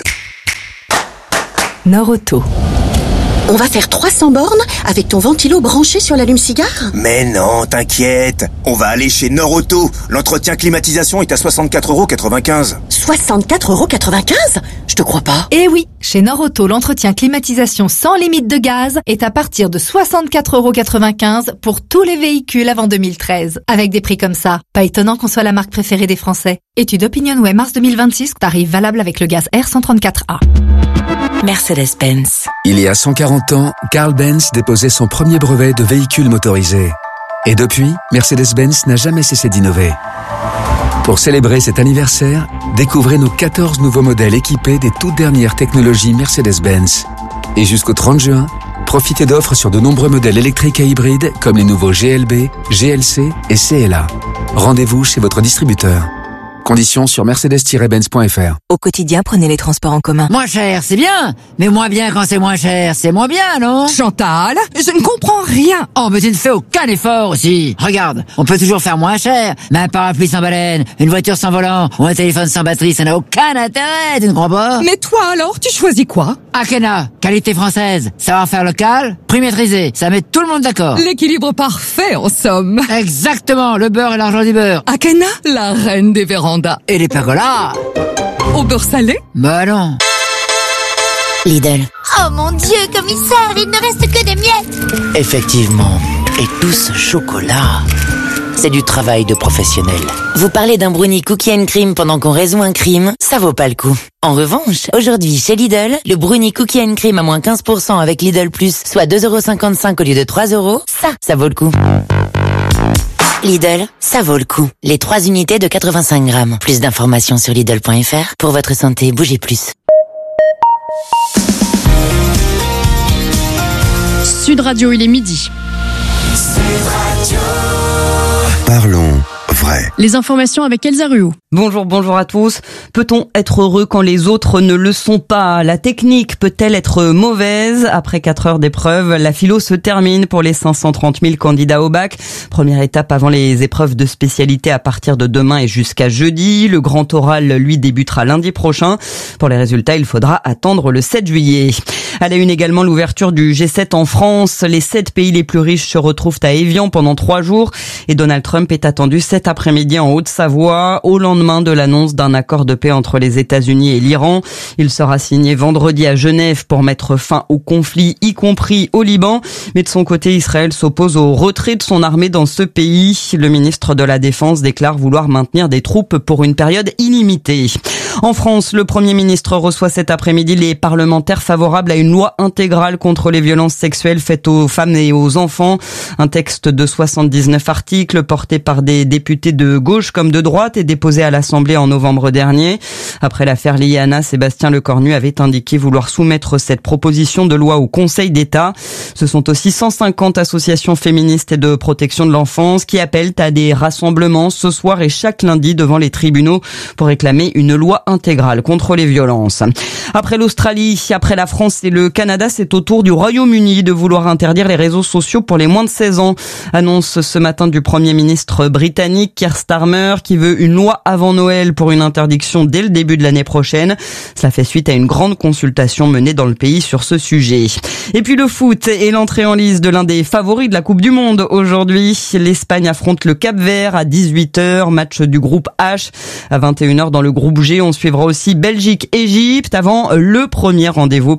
Norauto. On va faire 300 bornes avec ton ventilo branché sur l'allume-cigare ? Mais non, t'inquiète. On va aller chez Norauto. L'entretien climatisation est à 64,95 €. 64,95 €? Je te crois pas. Eh oui, chez Norauto, l'entretien climatisation sans limite de gaz est à partir de 64,95 € pour tous les véhicules avant 2013. Avec des prix comme ça, pas étonnant qu'on soit la marque préférée des Français. Étude OpinionWay mars 2026, tarif valable avec le gaz R134A. Mercedes-Benz. Il y a 140 ans, Carl Benz déposait son premier brevet de véhicule motorisé. Et depuis, Mercedes-Benz n'a jamais cessé d'innover. Pour célébrer cet anniversaire, découvrez nos 14 nouveaux modèles équipés des toutes dernières technologies Mercedes-Benz. Et jusqu'au 30 juin, profitez d'offres sur de nombreux modèles électriques et hybrides comme les nouveaux GLB, GLC et CLA. Rendez-vous chez votre distributeur. Conditions sur mercedes-benz.fr. Au quotidien, prenez les transports en commun. Moins cher, c'est bien. Mais moins bien quand c'est moins cher, c'est moins bien, non? Chantal, je ne comprends rien. Oh, mais tu ne fais aucun effort aussi. Regarde, on peut toujours faire moins cher. Mais un parapluie sans baleine, une voiture sans volant, ou un téléphone sans batterie, ça n'a aucun intérêt, tu ne crois pas? Mais toi alors, tu choisis quoi? Akena, qualité française, savoir-faire local, prix maîtrisé, ça met tout le monde d'accord. L'équilibre parfait, en somme. Exactement, le beurre et l'argent du beurre. Akena, la reine des vérandas. Et les pergolas. Au beurre salé? Bah non. Lidl. Oh mon Dieu, commissaire, il ne reste que des miettes. Effectivement. Et tout ce chocolat, c'est du travail de professionnel. Vous parlez d'un brownie cookie and cream pendant qu'on résout un crime, ça vaut pas le coup. En revanche, aujourd'hui chez Lidl, le brownie cookie and cream à moins 15% avec Lidl Plus, soit 2,55 € au lieu de 3 €, ça vaut le coup. Lidl, ça vaut le coup. Les 3 unités de 85 grammes. Plus d'informations sur Lidl.fr. Pour votre santé, bougez plus. Sud Radio, il est midi. Parlons vrai. Les informations avec Elsa Ruot. Bonjour à tous. Peut-on être heureux quand les autres ne le sont pas? La technique peut-elle être mauvaise? Après 4 heures d'épreuve, la philo se termine pour les 530 000 candidats au bac. Première étape avant les épreuves de spécialité à partir de demain et jusqu'à jeudi. Le grand oral, lui, débutera lundi prochain. Pour les résultats, il faudra attendre le 7 juillet. À la une également, l'ouverture du G7 en France. Les 7 pays les plus riches se retrouvent à Évian pendant 3 jours et Donald Trump est attendu cet après-midi en Haute-Savoie au lendemain de l'annonce d'un accord de paix entre les États-Unis et l'Iran. Il sera signé vendredi à Genève pour mettre fin au conflit, y compris au Liban. Mais de son côté, Israël s'oppose au retrait de son armée dans ce pays. Le ministre de la Défense déclare vouloir maintenir des troupes pour une période illimitée. En France, le Premier ministre reçoit cet après-midi les parlementaires favorables à une loi intégrale contre les violences sexuelles faites aux femmes et aux enfants. Un texte de 79 articles porté par des députés de gauche comme de droite et déposé à l'Assemblée en novembre dernier. Après l'affaire Liana, Sébastien Lecornu avait indiqué vouloir soumettre cette proposition de loi au Conseil d'État. Ce sont aussi 150 associations féministes et de protection de l'enfance qui appellent à des rassemblements ce soir et chaque lundi devant les tribunaux pour réclamer une loi intégrale contre les violences. Après l'Australie, après la France et le Canada, c'est au tour du Royaume-Uni de vouloir interdire les réseaux sociaux pour les moins de 16 ans. Annonce ce matin du Premier ministre britannique Keir Starmer qui veut une loi avant Noël pour une interdiction dès le début de l'année prochaine. Cela fait suite à une grande consultation menée dans le pays sur ce sujet. Et puis le foot et l'entrée en lice de l'un des favoris de la Coupe du Monde aujourd'hui. L'Espagne affronte le Cap-Vert à 18h, match du groupe H. À 21h dans le groupe G, on suivra aussi Belgique-Égypte avant le premier rendez-vous pour l'équipe de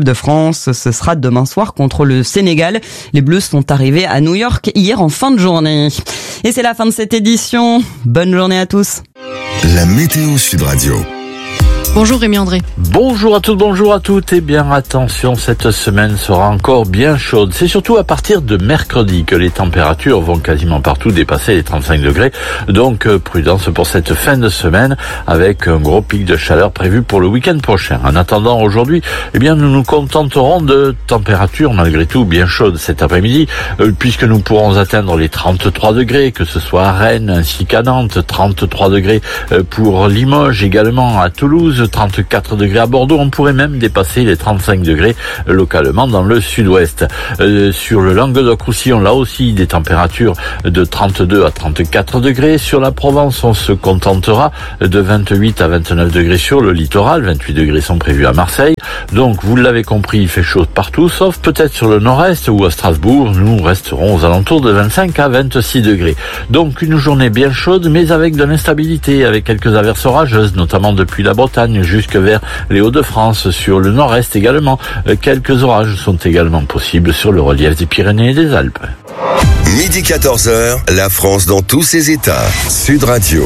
de France. Ce sera demain soir contre le Sénégal. Les Bleus sont arrivés à New York hier en fin de journée. Et c'est la fin de cette édition. Bonne journée à tous. La météo Sud Radio. Bonjour Rémi André. Bonjour à tous, bonjour à toutes. Et bien attention, cette semaine sera encore bien chaude. C'est surtout à partir de mercredi que les températures vont quasiment partout dépasser les 35 degrés. Donc prudence pour cette fin de semaine avec un gros pic de chaleur prévu pour le week-end prochain. En attendant aujourd'hui, nous nous contenterons de températures malgré tout bien chaudes cet après-midi puisque nous pourrons atteindre les 33 degrés, que ce soit à Rennes ainsi qu'à Nantes, 33 degrés pour Limoges, également à Toulouse, 34 degrés à Bordeaux, on pourrait même dépasser les 35 degrés localement dans le sud-ouest. Sur le Languedoc-Roussillon, là aussi des températures de 32 à 34 degrés. Sur la Provence, on se contentera de 28 à 29 degrés sur le littoral, 28 degrés sont prévus à Marseille. Donc vous l'avez compris, il fait chaud partout, sauf peut-être sur le nord-est ou à Strasbourg, nous resterons aux alentours de 25 à 26 degrés. Donc une journée bien chaude, mais avec de l'instabilité, avec quelques averses orageuses, notamment depuis la Bretagne jusque vers les Hauts-de-France, sur le nord-est également. Quelques orages sont également possibles sur le relief des Pyrénées et des Alpes. Midi 14h, la France dans tous ses états. Sud Radio.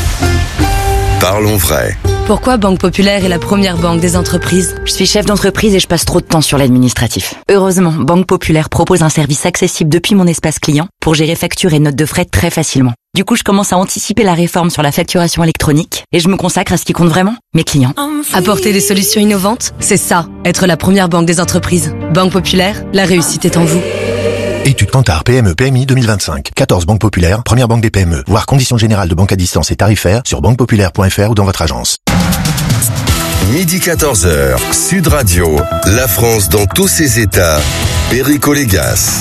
Parlons vrai. Pourquoi Banque Populaire est la première banque des entreprises ? Je suis chef d'entreprise et je passe trop de temps sur l'administratif. Heureusement, Banque Populaire propose un service accessible depuis mon espace client pour gérer factures et notes de frais très facilement. Du coup, je commence à anticiper la réforme sur la facturation électronique et je me consacre à ce qui compte vraiment, mes clients. Apporter des solutions innovantes, c'est ça, être la première banque des entreprises. Banque Populaire, la réussite est en vous. Étude Kantar PME PMI 2025. 14 banques populaires, première banque des PME. Voir conditions générales de banque à distance et tarifaires sur banquepopulaire.fr ou dans votre agence. Midi 14h, Sud Radio, la France dans tous ses états. Perico Légas.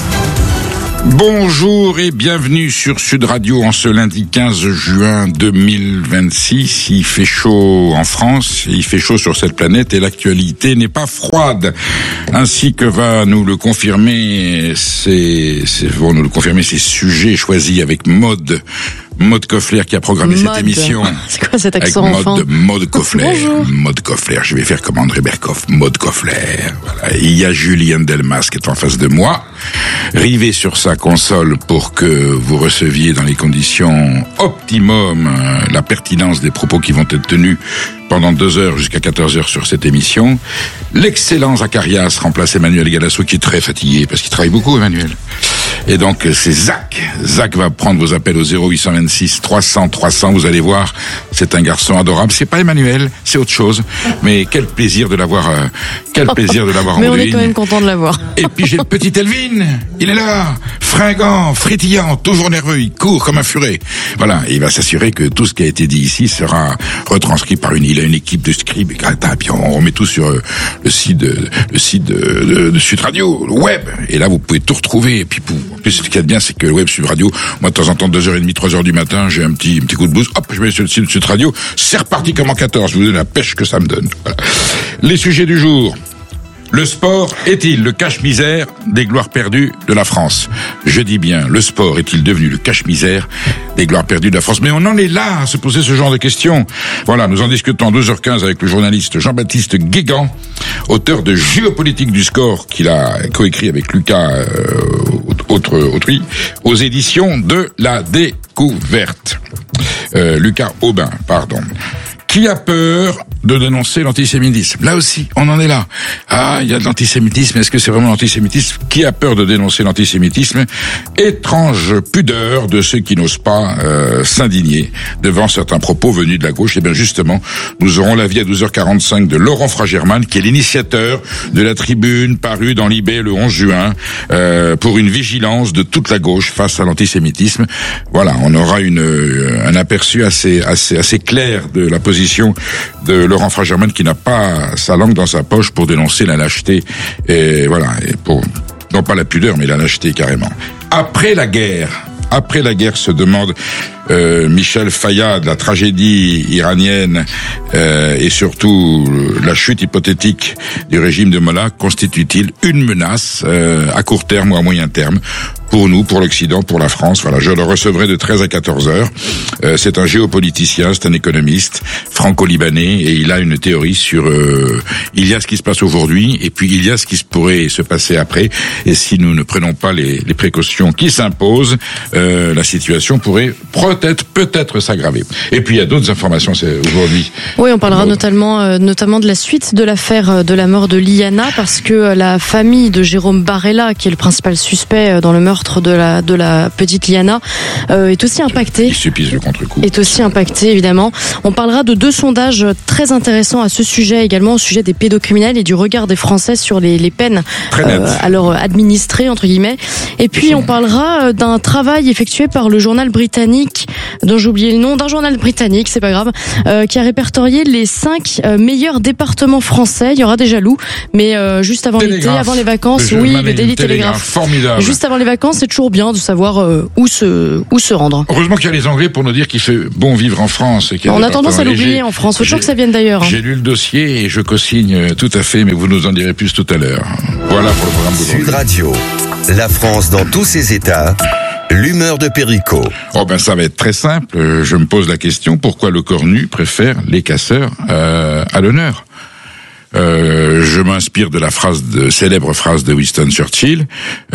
Bonjour et bienvenue sur Sud Radio en ce lundi 15 juin 2026. Il fait chaud en France, il fait chaud sur cette planète et l'actualité n'est pas froide. Ainsi que va nous le confirmer ces sujets choisis avec Maude Koffler qui a programmé cette émission. C'est quoi cet accent enfant ? Maude Koffler. Maude Koffler. Je vais faire comme André Berkoff. Maude Koffler. Voilà. Il y a Julien Delmas qui est en face de moi, rivé sur sa console pour que vous receviez dans les conditions optimum la pertinence des propos qui vont être tenus pendant 2 heures jusqu'à 14 heures sur cette émission. L'excellent Zacharias remplace Emmanuel Galasso qui est très fatigué parce qu'il travaille beaucoup, Emmanuel. Et donc c'est Zach. Zach va prendre vos appels au 0826 300 300. Vous allez voir, c'est un garçon adorable. C'est pas Emmanuel, c'est autre chose. Mais quel plaisir de l'avoir. En Mais on est quand même content de l'avoir. Et puis j'ai le petit Elvin. Il est là, fringant, frétillant, toujours nerveux. Il court comme un furet. Voilà. Et il va s'assurer que tout ce qui a été dit ici sera retranscrit par il a une équipe de scribes. Et puis on remet tout sur le site de Sud Radio, le web. Et là vous pouvez tout retrouver. Et puis en plus, ce qu'il y a de bien, c'est que le web Sud Radio, moi, de temps en temps, 2h30, 3h du matin, j'ai un petit coup de boost, hop, je mets sur le site de Sud Radio, c'est reparti comme en 14, je vous donne la pêche que ça me donne. Voilà. Les sujets du jour. Le sport est-il le cache-misère des gloires perdues de la France ? Je dis bien, le sport est-il devenu le cache-misère des gloires perdues de la France ? Mais on en est là à se poser ce genre de questions. Voilà, nous en discutons 2h15 avec le journaliste Jean-Baptiste Guégan, auteur de Géopolitique du score, qu'il a coécrit avec Lucas Autrui, aux éditions de La Découverte. Lucas Aubin, pardon. Qui a peur de dénoncer l'antisémitisme? Là aussi, on en est là. Ah, il y a de l'antisémitisme. Est-ce que c'est vraiment l'antisémitisme? Qui a peur de dénoncer l'antisémitisme? Étrange pudeur de ceux qui n'osent pas s'indigner devant certains propos venus de la gauche. Et bien justement, nous aurons l'avis à 12h45 de Laurent Fragerman, qui est l'initiateur de la tribune parue dans l'IB le 11 juin pour une vigilance de toute la gauche face à l'antisémitisme. Voilà, on aura un aperçu assez clair de la position de Laurent Fragerman, qui n'a pas sa langue dans sa poche pour dénoncer la lâcheté et voilà, et pour non pas la pudeur mais la lâcheté carrément. Après la guerre se demande Michel Fayad, la tragédie iranienne et surtout la chute hypothétique du régime de Mollah constitue-t-il une menace à court terme ou à moyen terme pour nous, pour l'Occident, pour la France. Voilà, je le recevrai de 13 à 14 heures. C'est un géopoliticien, c'est un économiste franco-libanais et il a une théorie sur il y a ce qui se passe aujourd'hui et puis il y a ce qui pourrait se passer après. Et si nous ne prenons pas les précautions qui s'imposent, la situation pourrait peut-être s'aggraver. Et puis il y a d'autres informations aujourd'hui. Oui, on parlera notamment de la suite de l'affaire de la mort de Liana, parce que la famille de Jérôme Barella, qui est le principal suspect dans le meurtre de la petite Liana, est aussi impactée. Il subit le contre-coup. Est aussi impactée, évidemment. On parlera de 2 sondages très intéressants à ce sujet, également au sujet des pédocriminels et du regard des Français sur les peines alors administrées, entre guillemets. Et puis on parlera d'un travail effectué par le journal britannique, dont j'ai oublié le nom, d'un journal britannique, c'est pas grave, qui a répertorié les 5 meilleurs départements français. Il y aura des jaloux, mais juste avant l'été, avant les vacances, le Daily Telegraph. Formidable. Juste avant les vacances, c'est toujours bien de savoir où se rendre. Heureusement qu'il y a les Anglais pour nous dire qu'il fait bon vivre en France. Et on a tendance à l'oublier en France. Faut toujours que ça vienne d'ailleurs. J'ai lu le dossier et je co-signe tout à fait, mais vous nous en direz plus tout à l'heure. Voilà pour le programme d'aujourd'hui. Sud Radio, la France dans tous ses états. L'humeur de Perico. Ça va être très simple. Je me pose la question, pourquoi le corps nu préfère les casseurs à l'honneur? Je m'inspire de la célèbre phrase de Winston Churchill.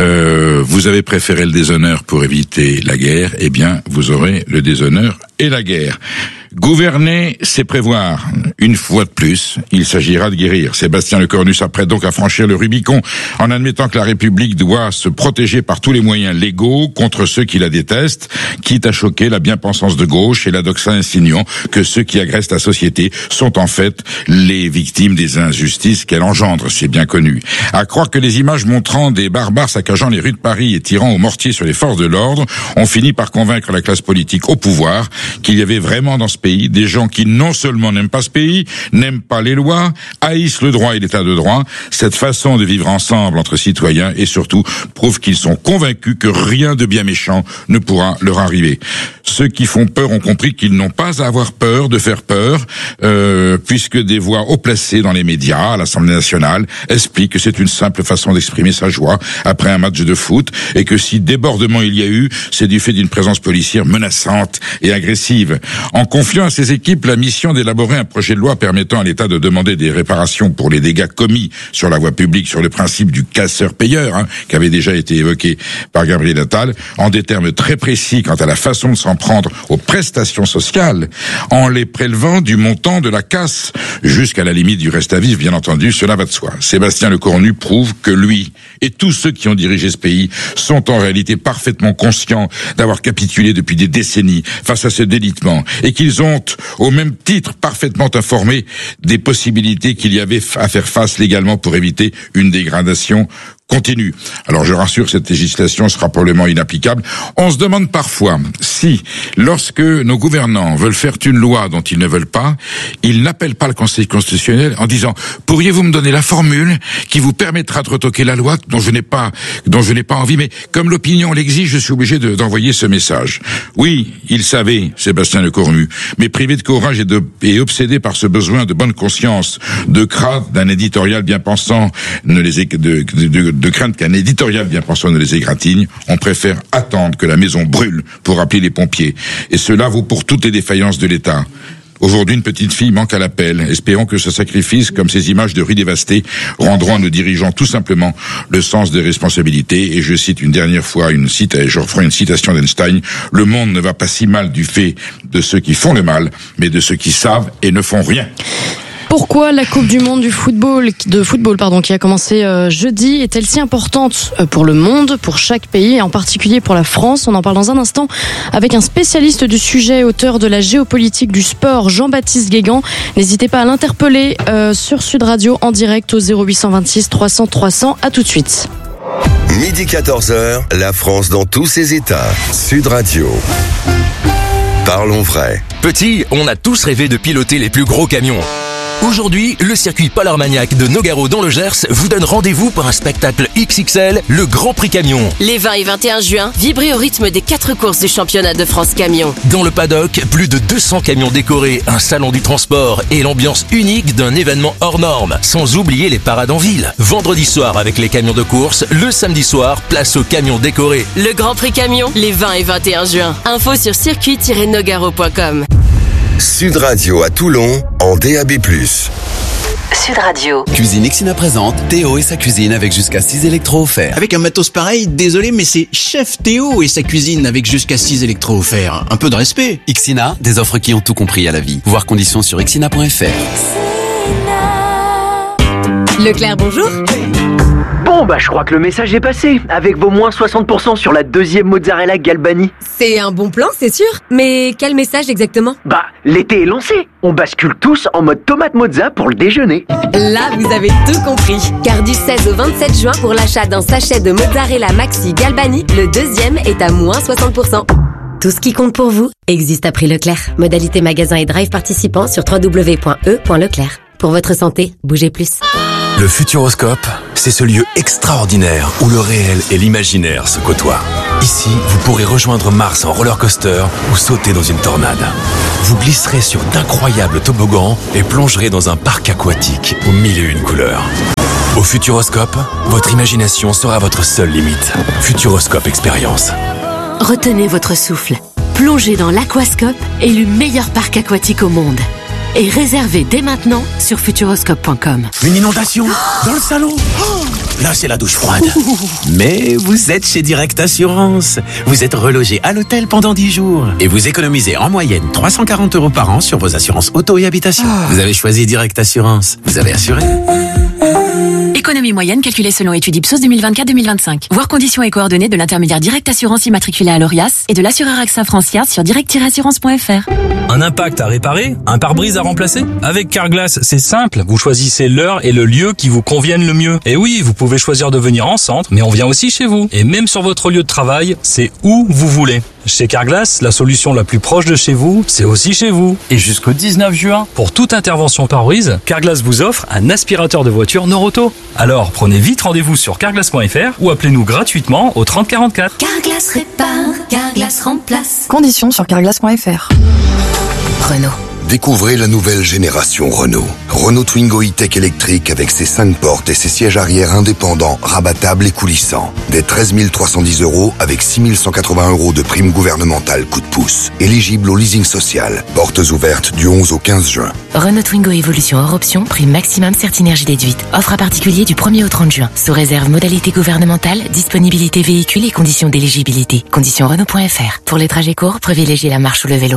Vous avez préféré le déshonneur pour éviter la guerre, eh bien, vous aurez le déshonneur et la guerre. Gouverner, c'est prévoir. Une fois de plus, il s'agira de guérir. Sébastien Lecornu s'apprête donc à franchir le Rubicon en admettant que la République doit se protéger par tous les moyens légaux contre ceux qui la détestent, quitte à choquer la bien-pensance de gauche et la doxa insinuant que ceux qui agressent la société sont en fait les victimes des injustices qu'elle engendre. C'est bien connu. À croire que les images montrant des barbares saccageant les rues de Paris et tirant au mortier sur les forces de l'ordre ont fini par convaincre la classe politique au pouvoir qu'il y avait vraiment dans ce pays des gens qui non seulement n'aiment pas ce pays, n'aiment pas les lois, haïssent le droit et l'état de droit, cette façon de vivre ensemble entre citoyens et surtout prouve qu'ils sont convaincus que rien de bien méchant ne pourra leur arriver. Ceux qui font peur ont compris qu'ils n'ont pas à avoir peur de faire peur, puisque des voix haut placées dans les médias, à l'Assemblée nationale, expliquent que c'est une simple façon d'exprimer sa joie après un match de foot et que si débordement il y a eu, c'est du fait d'une présence policière menaçante et agressive. En confiant à ses équipes la mission d'élaborer un projet de loi permettant à l'État de demander des réparations pour les dégâts commis sur la voie publique sur le principe du casseur-payeur, qui avait déjà été évoqué par Gabriel Attal, en des termes très précis quant à la façon de s'en prendre aux prestations sociales, en les prélevant du montant de la casse, jusqu'à la limite du reste à vivre, bien entendu, cela va de soi. Sébastien Lecornu prouve que lui et tous ceux qui ont dirigé ce pays sont en réalité parfaitement conscients d'avoir capitulé depuis des décennies face à ce délitement, et qu'ils ont, au même titre, parfaitement informé des possibilités qu'il y avait à faire face légalement pour éviter une dégradation continue. Alors je rassure, cette législation sera probablement inapplicable. On se demande parfois si, lorsque nos gouvernants veulent faire une loi dont ils ne veulent pas, ils n'appellent pas le Conseil constitutionnel en disant « Pourriez-vous me donner la formule qui vous permettra de retoquer la loi dont je n'ai pas envie, mais comme l'opinion l'exige, je suis obligé d'envoyer ce message. » Oui, il savait, Sébastien Lecornu, mais privé de courage et obsédé par ce besoin de bonne conscience, de crainte d'un éditorial bien pensant, de crainte qu'un éditorial bien pensant ne les égratigne, on préfère attendre que la maison brûle pour appeler les pompiers. Et cela vaut pour toutes les défaillances de l'État. Aujourd'hui, une petite fille manque à l'appel. Espérons que ce sacrifice, comme ces images de rues dévastées, rendront à nos dirigeants tout simplement le sens des responsabilités. Et je cite une dernière fois je referai une citation d'Einstein. Le monde ne va pas si mal du fait de ceux qui font le mal, mais de ceux qui savent et ne font rien. Pourquoi la Coupe du Monde de football, qui a commencé jeudi, est-elle si importante pour le monde, pour chaque pays et en particulier pour la France? On en parle dans un instant avec un spécialiste du sujet, auteur de la géopolitique du sport, Jean-Baptiste Guégan. N'hésitez pas à l'interpeller sur Sud Radio en direct au 0826 300 300. À tout de suite. Midi 14h, la France dans tous ses états. Sud Radio. Parlons vrai. Petit, on a tous rêvé de piloter les plus gros camions. Aujourd'hui, le circuit Paul Armagnac de Nogaro dans le Gers vous donne rendez-vous pour un spectacle XXL, le Grand Prix Camion. Les 20 et 21 juin, vibrez au rythme des 4 courses du championnat de France Camion. Dans le paddock, plus de 200 camions décorés, un salon du transport et l'ambiance unique d'un événement hors norme. Sans oublier les parades en ville. Vendredi soir avec les camions de course, le samedi soir, place aux camions décorés. Le Grand Prix Camion, les 20 et 21 juin. Info sur circuit-nogaro.com. Sud Radio à Toulon, en DAB+. Sud Radio. Cuisine Ixina présente Théo et sa cuisine avec jusqu'à 6 électros offerts. Avec un matos pareil, désolé, mais c'est Chef Théo et sa cuisine avec jusqu'à 6 électros offerts. Un peu de respect. Ixina, des offres qui ont tout compris à la vie. Voir conditions sur ixina.fr. Leclerc, bonjour. Bon, je crois que le message est passé, avec vos moins 60% sur la deuxième mozzarella Galbani. C'est un bon plan, c'est sûr. Mais quel message exactement ? L'été est lancé. On bascule tous en mode tomate mozza pour le déjeuner. Là, vous avez tout compris. Car du 16 au 27 juin, pour l'achat d'un sachet de mozzarella Maxi Galbani, le deuxième est à moins 60%. Tout ce qui compte pour vous existe à prix Leclerc. Modalité magasin et drive participants sur www.e.leclerc. Pour votre santé, bougez plus. Le Futuroscope, c'est ce lieu extraordinaire où le réel et l'imaginaire se côtoient. Ici, vous pourrez rejoindre Mars en roller coaster ou sauter dans une tornade. Vous glisserez sur d'incroyables toboggans et plongerez dans un parc aquatique aux 1001 couleurs. Au Futuroscope, votre imagination sera votre seule limite. Futuroscope Expérience. Retenez votre souffle. Plongez dans l'Aquascope, élu meilleur parc aquatique au monde. Et réservez dès maintenant sur futuroscope.com. Une inondation dans le salon. Là, c'est la douche froide. Mais vous êtes chez Direct Assurance. Vous êtes relogé à l'hôtel pendant 10 jours. Et vous économisez en moyenne 340 € par an sur vos assurances auto et habitation. Vous avez choisi Direct Assurance. Vous avez assuré. Économie moyenne calculée selon étude Ipsos 2024-2025. Voir conditions et coordonnées de l'intermédiaire Direct Assurance immatriculé à l'ORIAS et de l'assureur AXA France-Yard sur direct-assurance.fr. Un impact à réparer, un pare-brise à remplacer. Avec Carglass, c'est simple. Vous choisissez l'heure et le lieu qui vous conviennent le mieux. Et oui, vous pouvez choisir de venir en centre, mais on vient aussi chez vous. Et même sur votre lieu de travail, c'est où vous voulez. Chez Carglass, la solution la plus proche de chez vous, c'est aussi chez vous. Et jusqu'au 19 juin, pour toute intervention pare-brise, Carglass vous offre un aspirateur de voiture Noroto. Alors, prenez vite rendez-vous sur carglass.fr ou appelez-nous gratuitement au 30 44. Carglass répare, Carglass remplace. Conditions sur carglass.fr. Renault. Découvrez la nouvelle génération Renault. Renault Twingo E-Tech électrique avec ses 5 portes et ses sièges arrière indépendants, rabattables et coulissants. Dès 13 310 € avec 6 180 € de prime gouvernementale coup de pouce. Éligible au leasing social. Portes ouvertes du 11 au 15 juin. Renault Twingo Évolution hors option, prime maximum Certinergie déduite. Offre à particulier du 1er au 30 juin. Sous réserve modalité gouvernementale, disponibilité véhicule et conditions d'éligibilité. Conditions Renault.fr. Pour les trajets courts, privilégiez la marche ou le vélo.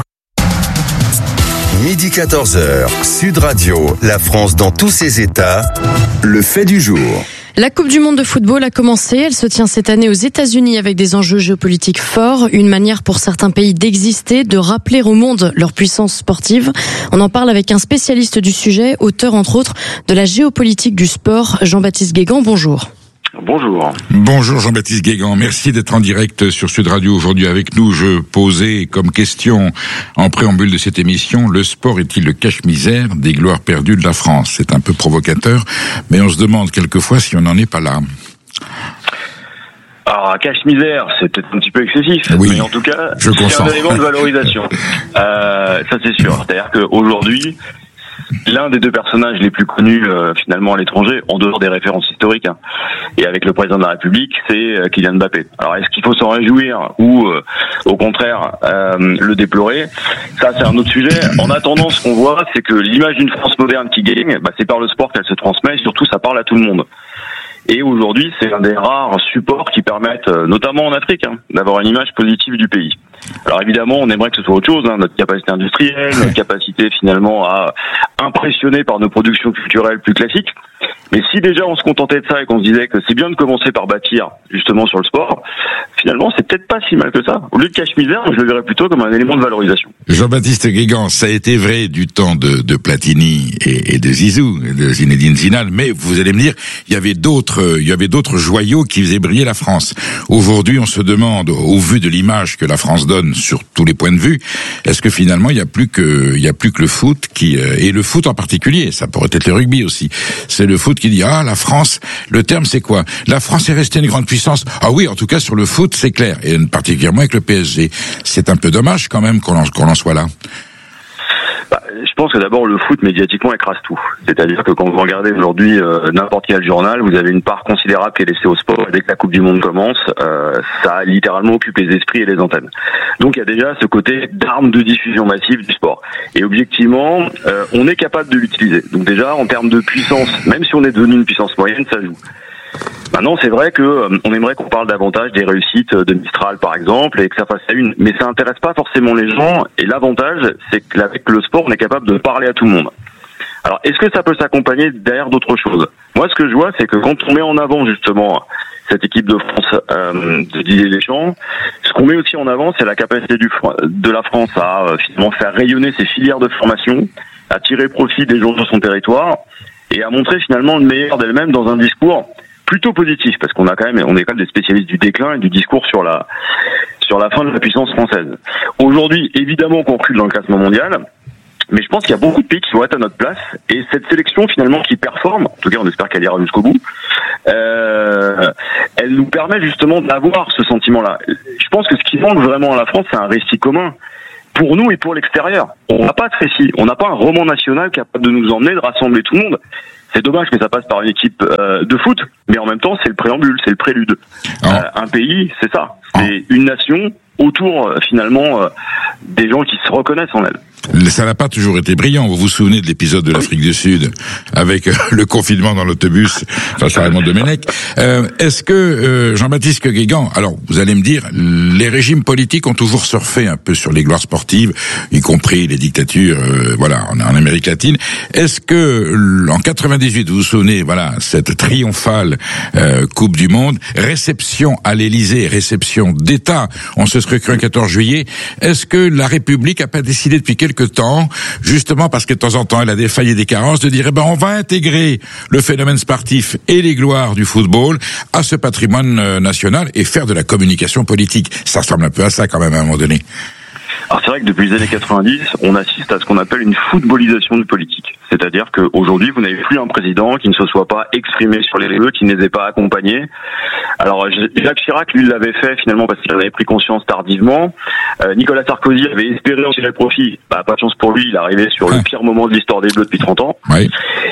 Midi 14h, Sud Radio, la France dans tous ses états, le fait du jour. La Coupe du Monde de football a commencé. Elle se tient cette année aux États-Unis avec des enjeux géopolitiques forts. Une manière pour certains pays d'exister, de rappeler au monde leur puissance sportive. On en parle avec un spécialiste du sujet, auteur entre autres de la géopolitique du sport, Jean-Baptiste Guégan. Bonjour. Bonjour. Bonjour Jean-Baptiste Guégan, merci d'être en direct sur Sud Radio aujourd'hui avec nous. Je posais comme question en préambule de cette émission, le sport est-il le cache-misère des gloires perdues de la France ? C'est un peu provocateur, mais on se demande quelquefois si on n'en est pas là. Alors, cache-misère, c'est peut-être un petit peu excessif, oui, mais en tout cas, c'est un élément de valorisation. Ça c'est sûr. C'est-à-dire qu'aujourd'hui, l'un des deux personnages les plus connus finalement à l'étranger, en dehors des références historiques, et avec le président de la République, c'est Kylian Mbappé. Alors est-ce qu'il faut s'en réjouir ou au contraire le déplorer ? Ça c'est un autre sujet. En attendant, ce qu'on voit, c'est que l'image d'une France moderne qui gagne, c'est par le sport qu'elle se transmet, et surtout ça parle à tout le monde. Et aujourd'hui, c'est un des rares supports qui permettent, notamment en Afrique, d'avoir une image positive du pays. Alors évidemment, on aimerait que ce soit autre chose, notre capacité industrielle, notre capacité finalement à impressionner par nos productions culturelles plus classiques. Mais si déjà on se contentait de ça et qu'on se disait que c'est bien de commencer par bâtir justement sur le sport, finalement c'est peut-être pas si mal que ça. Au lieu de cache-misère, je le verrais plutôt comme un élément de valorisation. Jean-Baptiste Guégan, ça a été vrai du temps de Platini et de Zizou, de Zinedine Zidane, mais vous allez me dire, il y avait d'autres joyaux qui faisaient briller la France. Aujourd'hui, on se demande, au vu de l'image que la France donne, s'ordonne sur tous les points de vue, est-ce que finalement il y a plus que le foot qui et le foot en particulier, ça pourrait être le rugby aussi. C'est le foot qui dit la France, le terme c'est quoi? La France est restée une grande puissance. Ah oui, en tout cas sur le foot, c'est clair, et particulièrement avec le PSG. C'est un peu dommage quand même qu'on en soit là. Je pense que d'abord le foot médiatiquement écrase tout. C'est-à-dire que quand vous regardez aujourd'hui n'importe quel journal, vous avez une part considérable qui est laissée au sport. Et dès que la Coupe du Monde commence, ça littéralement occupe les esprits et les antennes. Donc il y a déjà ce côté d'arme de diffusion massive du sport. Et objectivement, on est capable de l'utiliser. Donc déjà en termes de puissance, même si on est devenu une puissance moyenne, ça joue. Maintenant, c'est vrai que on aimerait qu'on parle davantage des réussites de Mistral, par exemple, et que ça fasse la une. Mais ça intéresse pas forcément les gens. Et l'avantage, c'est qu'avec le sport, on est capable de parler à tout le monde. Alors, est-ce que ça peut s'accompagner derrière d'autres choses? Moi, ce que je vois, c'est que quand on met en avant justement cette équipe de France de Didier Deschamps, ce qu'on met aussi en avant, c'est la capacité de la France à finalement faire rayonner ses filières de formation, à tirer profit des gens de son territoire et à montrer finalement le meilleur d'elle-même dans un discours plutôt positif, parce qu'on est quand même des spécialistes du déclin et du discours sur la fin de la puissance française. Aujourd'hui, évidemment qu'on recule dans le classement mondial, mais je pense qu'il y a beaucoup de pays qui vont être à notre place, et cette sélection finalement qui performe, en tout cas on espère qu'elle ira jusqu'au bout, elle nous permet justement d'avoir ce sentiment-là. Je pense que ce qui manque vraiment à la France, c'est un récit commun. Pour nous et pour l'extérieur. On n'a pas de récit, on n'a pas un roman national capable de nous emmener, de rassembler tout le monde. C'est dommage que ça passe par une équipe de foot, mais en même temps, c'est le préambule, c'est le prélude. Un pays, c'est ça. C'est une nation autour, finalement, des gens qui se reconnaissent en elle. Ça n'a pas toujours été brillant. Vous vous souvenez de l'épisode de l'Afrique du Sud avec le confinement dans l'autobus face à Raymond Domenech. Est-ce que Jean-Baptiste Guégan, alors vous allez me dire, les régimes politiques ont toujours surfé un peu sur les gloires sportives, y compris les dictatures, en Amérique latine. Est-ce que en 98, vous vous souvenez, cette triomphale Coupe du Monde, réception à l'Élysée, réception d'État, on se serait cru un 14 juillet. Est-ce que la République a pas décidé depuis quelque temps, justement parce que de temps en temps elle a des failles et des carences, de dire on va intégrer le phénomène sportif et les gloires du football à ce patrimoine national et faire de la communication politique. Ça ressemble un peu à ça quand même à un moment donné. Alors c'est vrai que depuis les années 90, on assiste à ce qu'on appelle une footballisation du politique. C'est-à-dire qu'aujourd'hui, vous n'avez plus un président qui ne se soit pas exprimé sur les réseaux, qui ne les ait pas accompagnés. Alors Jacques Chirac, lui, l'avait fait finalement parce qu'il en avait pris conscience tardivement. Nicolas Sarkozy avait espéré en tirer profit. Pas de chance pour lui, il est arrivé sur le pire moment de l'histoire des Bleus depuis 30 ans. Oui.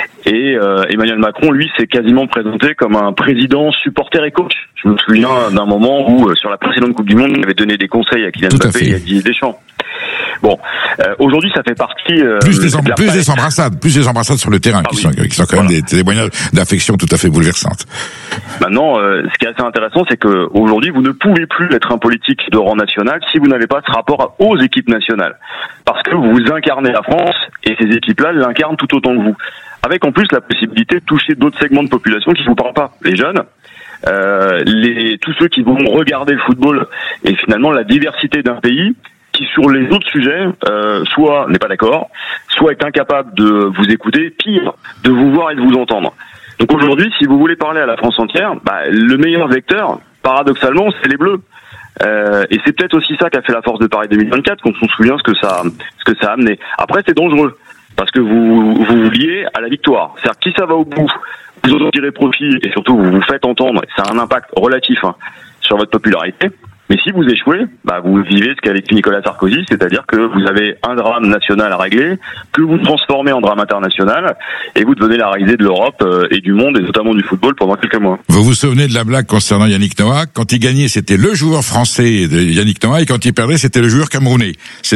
Et Emmanuel Macron, lui, s'est quasiment présenté comme un président supporter et coach. Je me souviens d'un moment où, sur la précédente Coupe du Monde, il avait donné des conseils à Kylian Mbappé et à Didier Deschamps. Bon, aujourd'hui, ça fait partie plus des embrassades sur le terrain qui sont quand même des témoignages d'affection tout à fait bouleversantes. Maintenant, ce qui est assez intéressant, c'est que aujourd'hui, vous ne pouvez plus être un politique de rang national si vous n'avez pas ce rapport aux équipes nationales, parce que vous incarnez la France et ces équipes-là l'incarnent tout autant que vous, avec en plus la possibilité de toucher d'autres segments de population qui ne vous parlent pas, les jeunes. Tous ceux qui vont regarder le football et finalement la diversité d'un pays qui sur les autres sujets soit n'est pas d'accord, soit est incapable de vous écouter, pire, de vous voir et de vous entendre. Donc aujourd'hui, si vous voulez parler à la France entière, le meilleur vecteur, paradoxalement, c'est les Bleus. Et c'est peut-être aussi ça qu'a fait la force de Paris 2024, quand on se souvient ce que ça a amené. Après, c'est dangereux, parce que vous vous liez à la victoire. C'est-à-dire que si ça va au bout, vous en tirez profit, et surtout vous vous faites entendre, ça a un impact relatif sur votre popularité. Mais si vous échouez, vous vivez ce qu'a vécu Nicolas Sarkozy, c'est-à-dire que vous avez un drame national à régler, que vous transformez en drame international, et vous devenez la risée de l'Europe et du monde, et notamment du football, pendant quelques mois. Vous vous souvenez de la blague concernant Yannick Noah? Quand il gagnait, c'était le joueur français de Yannick Noah, et quand il perdait, c'était le joueur camerounais.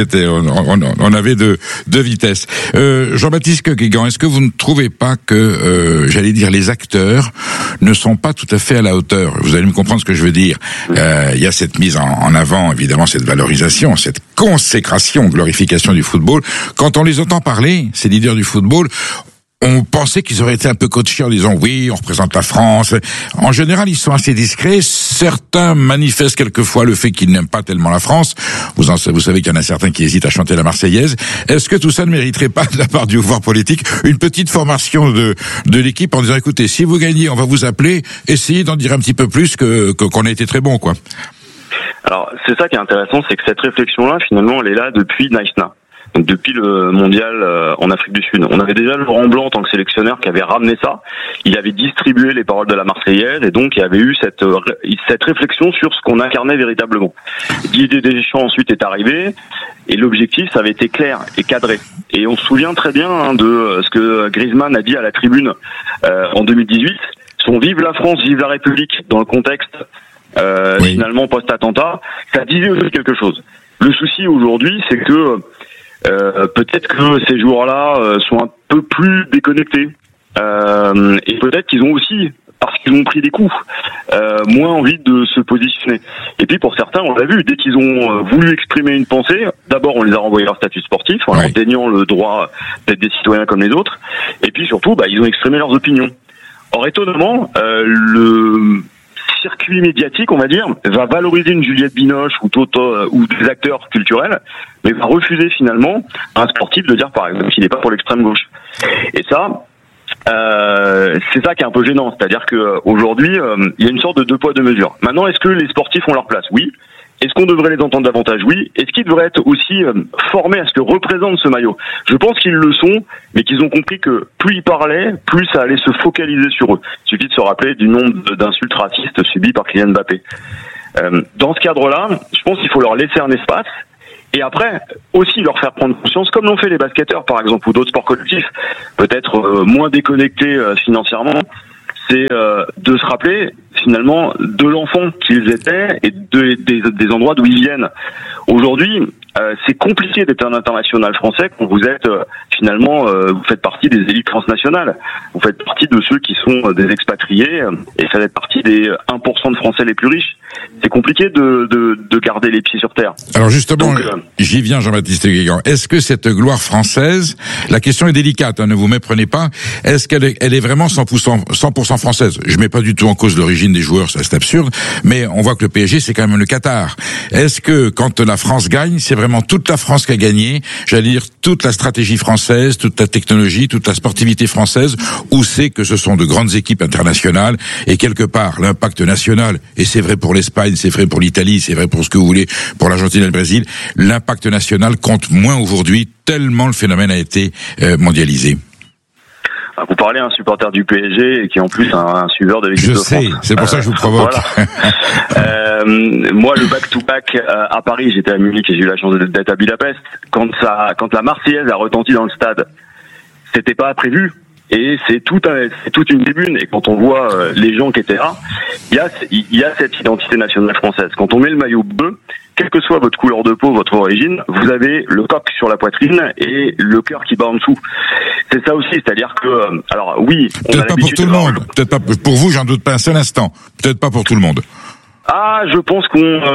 On avait deux vitesses. Jean-Baptiste Guégan, est-ce que vous ne trouvez pas que, les acteurs ne sont pas tout à fait à la hauteur? Vous allez me comprendre ce que je veux dire. Il y a cette mise en avant, évidemment, cette valorisation, cette consécration, glorification du football. Quand on les entend parler, ces leaders du football, on pensait qu'ils auraient été un peu coachés en disant oui, on représente la France. En général, ils sont assez discrets. Certains manifestent quelquefois le fait qu'ils n'aiment pas tellement la France. Vous savez qu'il y en a certains qui hésitent à chanter la Marseillaise. Est-ce que tout ça ne mériterait pas, de la part du pouvoir politique, une petite formation de l'équipe en disant écoutez, si vous gagnez, on va vous appeler, essayez d'en dire un petit peu plus qu'on a été très bon, quoi. Alors, c'est ça qui est intéressant, c'est que cette réflexion-là, finalement, elle est là depuis Naïsna. Donc, depuis le mondial en Afrique du Sud. On avait déjà Laurent Blanc en tant que sélectionneur qui avait ramené ça. Il avait distribué les paroles de la Marseillaise et donc il y avait eu cette réflexion sur ce qu'on incarnait véritablement. Didier Deschamps ensuite est arrivé et l'objectif, ça avait été clair et cadré. Et on se souvient très bien de ce que Griezmann a dit à la tribune en 2018. Son vive la France, vive la République dans le contexte finalement post-attentat. Ça disait aussi quelque chose. Le souci aujourd'hui, c'est que peut-être que ces joueurs-là sont un peu plus déconnectés et peut-être qu'ils ont aussi, parce qu'ils ont pris des coups, moins envie de se positionner. Et puis pour certains, on l'a vu, dès qu'ils ont voulu exprimer une pensée, d'abord on les a renvoyés leur statut sportif en leur déniant le droit d'être des citoyens comme les autres, et puis surtout ils ont exprimé leurs opinions. Or étonnamment, le circuit médiatique, on va dire, va valoriser une Juliette Binoche ou des acteurs culturels, mais va refuser finalement à un sportif de dire par exemple qu'il n'est pas pour l'extrême gauche. Et ça, c'est ça qui est un peu gênant, c'est-à-dire que aujourd'hui, il y a une sorte de deux poids deux mesures. Maintenant, est-ce que les sportifs ont leur place? Oui. Est-ce qu'on devrait les entendre davantage? Oui. Est-ce qu'ils devraient être aussi formés à ce que représente ce maillot? Je pense qu'ils le sont, mais qu'ils ont compris que plus ils parlaient, plus ça allait se focaliser sur eux. Il suffit de se rappeler du nombre d'insultes racistes subies par Kylian Mbappé. Dans ce cadre-là, je pense qu'il faut leur laisser un espace et après aussi leur faire prendre conscience, comme l'ont fait les basketteurs par exemple ou d'autres sports collectifs, peut-être moins déconnectés financièrement, c'est de se rappeler finalement de l'enfant qu'ils étaient et des endroits d'où ils viennent. Aujourd'hui, c'est compliqué d'être un international français quand vous êtes finalement, vous faites partie des élites transnationales. Vous faites partie de ceux qui sont des expatriés et ça fait partie des 1% de Français les plus riches. C'est compliqué de garder les pieds sur terre. Alors justement, j'y viens Jean-Baptiste Guégan. Est-ce que cette gloire française, la question est délicate, ne vous méprenez pas, est-ce qu'elle est vraiment 100% française? Je mets pas du tout en cause l'origine des joueurs, ça c'est absurde, mais on voit que le PSG c'est quand même le Qatar. Est-ce que quand la France gagne, c'est vraiment toute la France qui a gagné, j'allais dire toute la stratégie française, toute la technologie, toute la sportivité française, ou c'est que ce sont de grandes équipes internationales et quelque part l'impact national, et c'est vrai pour l'Espagne, c'est vrai pour l'Italie, c'est vrai pour ce que vous voulez, pour l'Argentine et le Brésil, l'impact national compte moins aujourd'hui tellement le phénomène a été mondialisé. Vous parlez à un supporter du PSG et qui est en plus un suiveur de l'équipe de France. Je sais, c'est pour ça que je vous provoque. Voilà. Moi, le back-to-back à Paris, j'étais à Munich et j'ai eu la chance d'être à Budapest. Quand la Marseillaise a retenti dans le stade, c'était pas prévu. Et c'est toute une tribune. Et quand on voit les gens qui étaient là, il y a cette identité nationale française. Quand on met le maillot bleu, quelle que soit votre couleur de peau, votre origine, vous avez le coq sur la poitrine et le cœur qui bat en dessous. C'est ça aussi, c'est-à-dire que, alors oui, peut-être pas pour tout le monde, peut-être pas pour vous, j'en doute pas un seul instant, peut-être pas pour tout le monde. Ah, je pense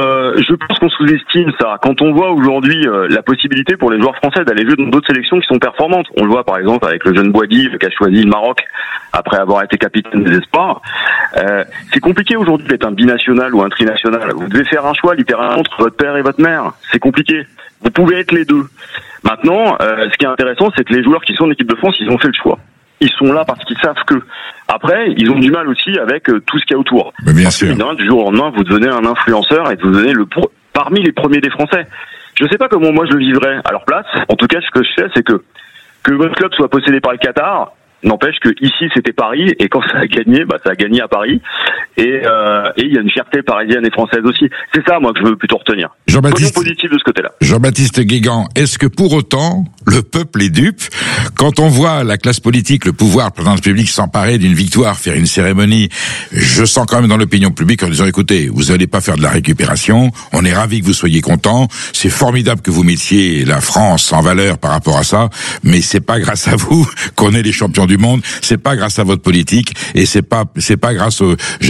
qu'on sous-estime ça. Quand on voit aujourd'hui la possibilité pour les joueurs français d'aller jouer dans d'autres sélections qui sont performantes, on le voit par exemple avec le jeune Boadi qui a choisi le Maroc après avoir été capitaine des espoirs. C'est compliqué aujourd'hui d'être un binational ou un trinational. Vous devez faire un choix littéralement entre votre père et votre mère. C'est compliqué. Vous pouvez être les deux. Maintenant, ce qui est intéressant, c'est que les joueurs qui sont en équipe de France, ils ont fait le choix. Ils sont là parce qu'ils savent que. Après, ils ont du mal aussi avec tout ce qu'il y a autour. Mais bien sûr. Du jour au lendemain, vous devenez un influenceur et vous devenez parmi les premiers des Français. Je sais pas comment moi je le vivrais à leur place. En tout cas, ce que je sais, c'est que votre club soit possédé par le Qatar, n'empêche que ici c'était Paris et quand ça a gagné, ça a gagné à Paris et il y a une fierté parisienne et française aussi. C'est ça moi que je veux plutôt retenir. Jean-Baptiste positif de ce côté-là. Jean-Baptiste Guégan, est-ce que pour autant le peuple est dupe quand on voit la classe politique, le pouvoir, le président de la République s'emparer d'une victoire, faire une cérémonie? Je sens quand même dans l'opinion publique en disant écoutez, vous allez pas faire de la récupération, on est ravis que vous soyez contents, c'est formidable que vous mettiez la France en valeur par rapport à ça, mais c'est pas grâce à vous qu'on est les champions du monde, c'est pas grâce à votre politique et c'est pas grâce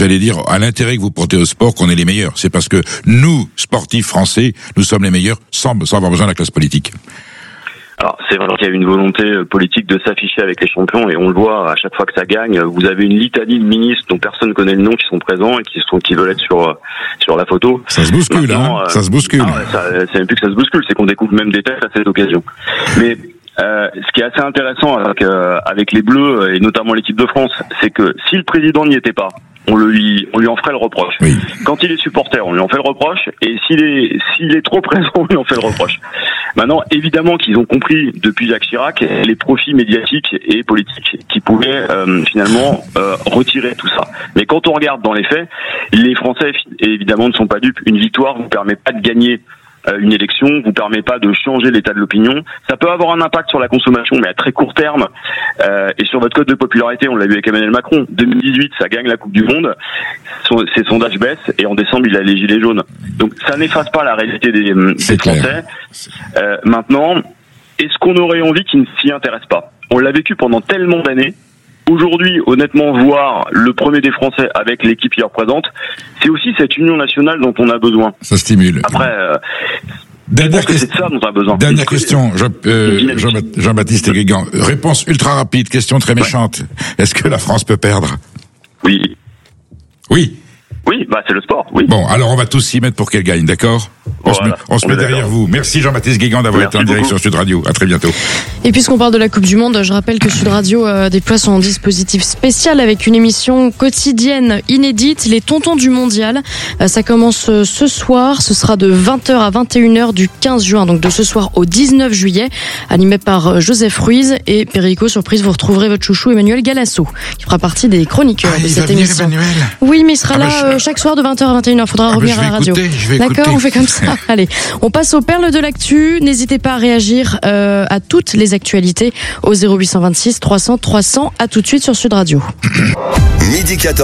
à l'intérêt que vous portez au sport qu'on est les meilleurs. C'est parce que nous, sportifs français, nous sommes les meilleurs sans avoir besoin de la classe politique. Alors, c'est vrai qu'il y a une volonté politique de s'afficher avec les champions et on le voit à chaque fois que ça gagne. Vous avez une litanie de ministres dont personne ne connaît le nom qui sont présents et qui veulent être sur la photo. Ça se bouscule, ça se bouscule. C'est même plus que ça se bouscule, c'est qu'on découvre même des têtes à cette occasion. Mais ce qui est assez intéressant avec les Bleus et notamment l'équipe de France, c'est que si le président n'y était pas, on lui en ferait le reproche. Oui. Quand il est supporter, on lui en fait le reproche, et s'il est trop présent, on lui en fait le reproche. Maintenant, évidemment qu'ils ont compris depuis Jacques Chirac les profits médiatiques et politiques qui pouvaient finalement retirer tout ça. Mais quand on regarde dans les faits, les Français évidemment ne sont pas dupes. Une victoire vous permet pas de gagner une élection, vous permet pas de changer l'état de l'opinion. Ça peut avoir un impact sur la consommation, mais à très court terme. Et sur votre cote de popularité, on l'a vu avec Emmanuel Macron. 2018, ça gagne la Coupe du Monde. Ses sondages baissent, et en décembre, il a les gilets jaunes. Donc, ça n'efface pas la réalité des Français. Maintenant, est-ce qu'on aurait envie qu'ils ne s'y intéressent pas? On l'a vécu pendant tellement d'années. Aujourd'hui, honnêtement, voir le premier des Français avec l'équipe qui le représente, c'est aussi cette union nationale dont on a besoin. Ça stimule. Après, dernière c'est de ça dont on a besoin. Dernière question, Jean-Baptiste Guégan. Réponse ultra rapide, question très méchante. Est-ce que la France peut perdre? Oui. Oui. Oui, c'est le sport, oui. Bon, alors on va tous s'y mettre pour qu'elle gagne, d'accord? On se met derrière vous. Merci Jean-Baptiste Guégan d'avoir été en direct sur Sud Radio. À très bientôt. Et puisqu'on parle de la Coupe du Monde, je rappelle que Sud Radio déploie son dispositif spécial avec une émission quotidienne inédite, les Tontons du Mondial. Ça commence ce soir, ce sera de 20h à 21h du 15 juin, donc de ce soir au 19 juillet, animé par Joseph Ruiz et Perico. Surprise, vous retrouverez votre chouchou Emmanuel Galasso, qui fera partie des chroniqueurs de cette émission. Oui, mais il sera là chaque soir de 20h à 21h. Faudra revenir à la radio. D'accord, on fait comme ça. Allez, on passe aux perles de l'actu. N'hésitez pas à réagir à toutes les actualités au 0826 300 300. À tout de suite sur Sud Radio. Midi 14.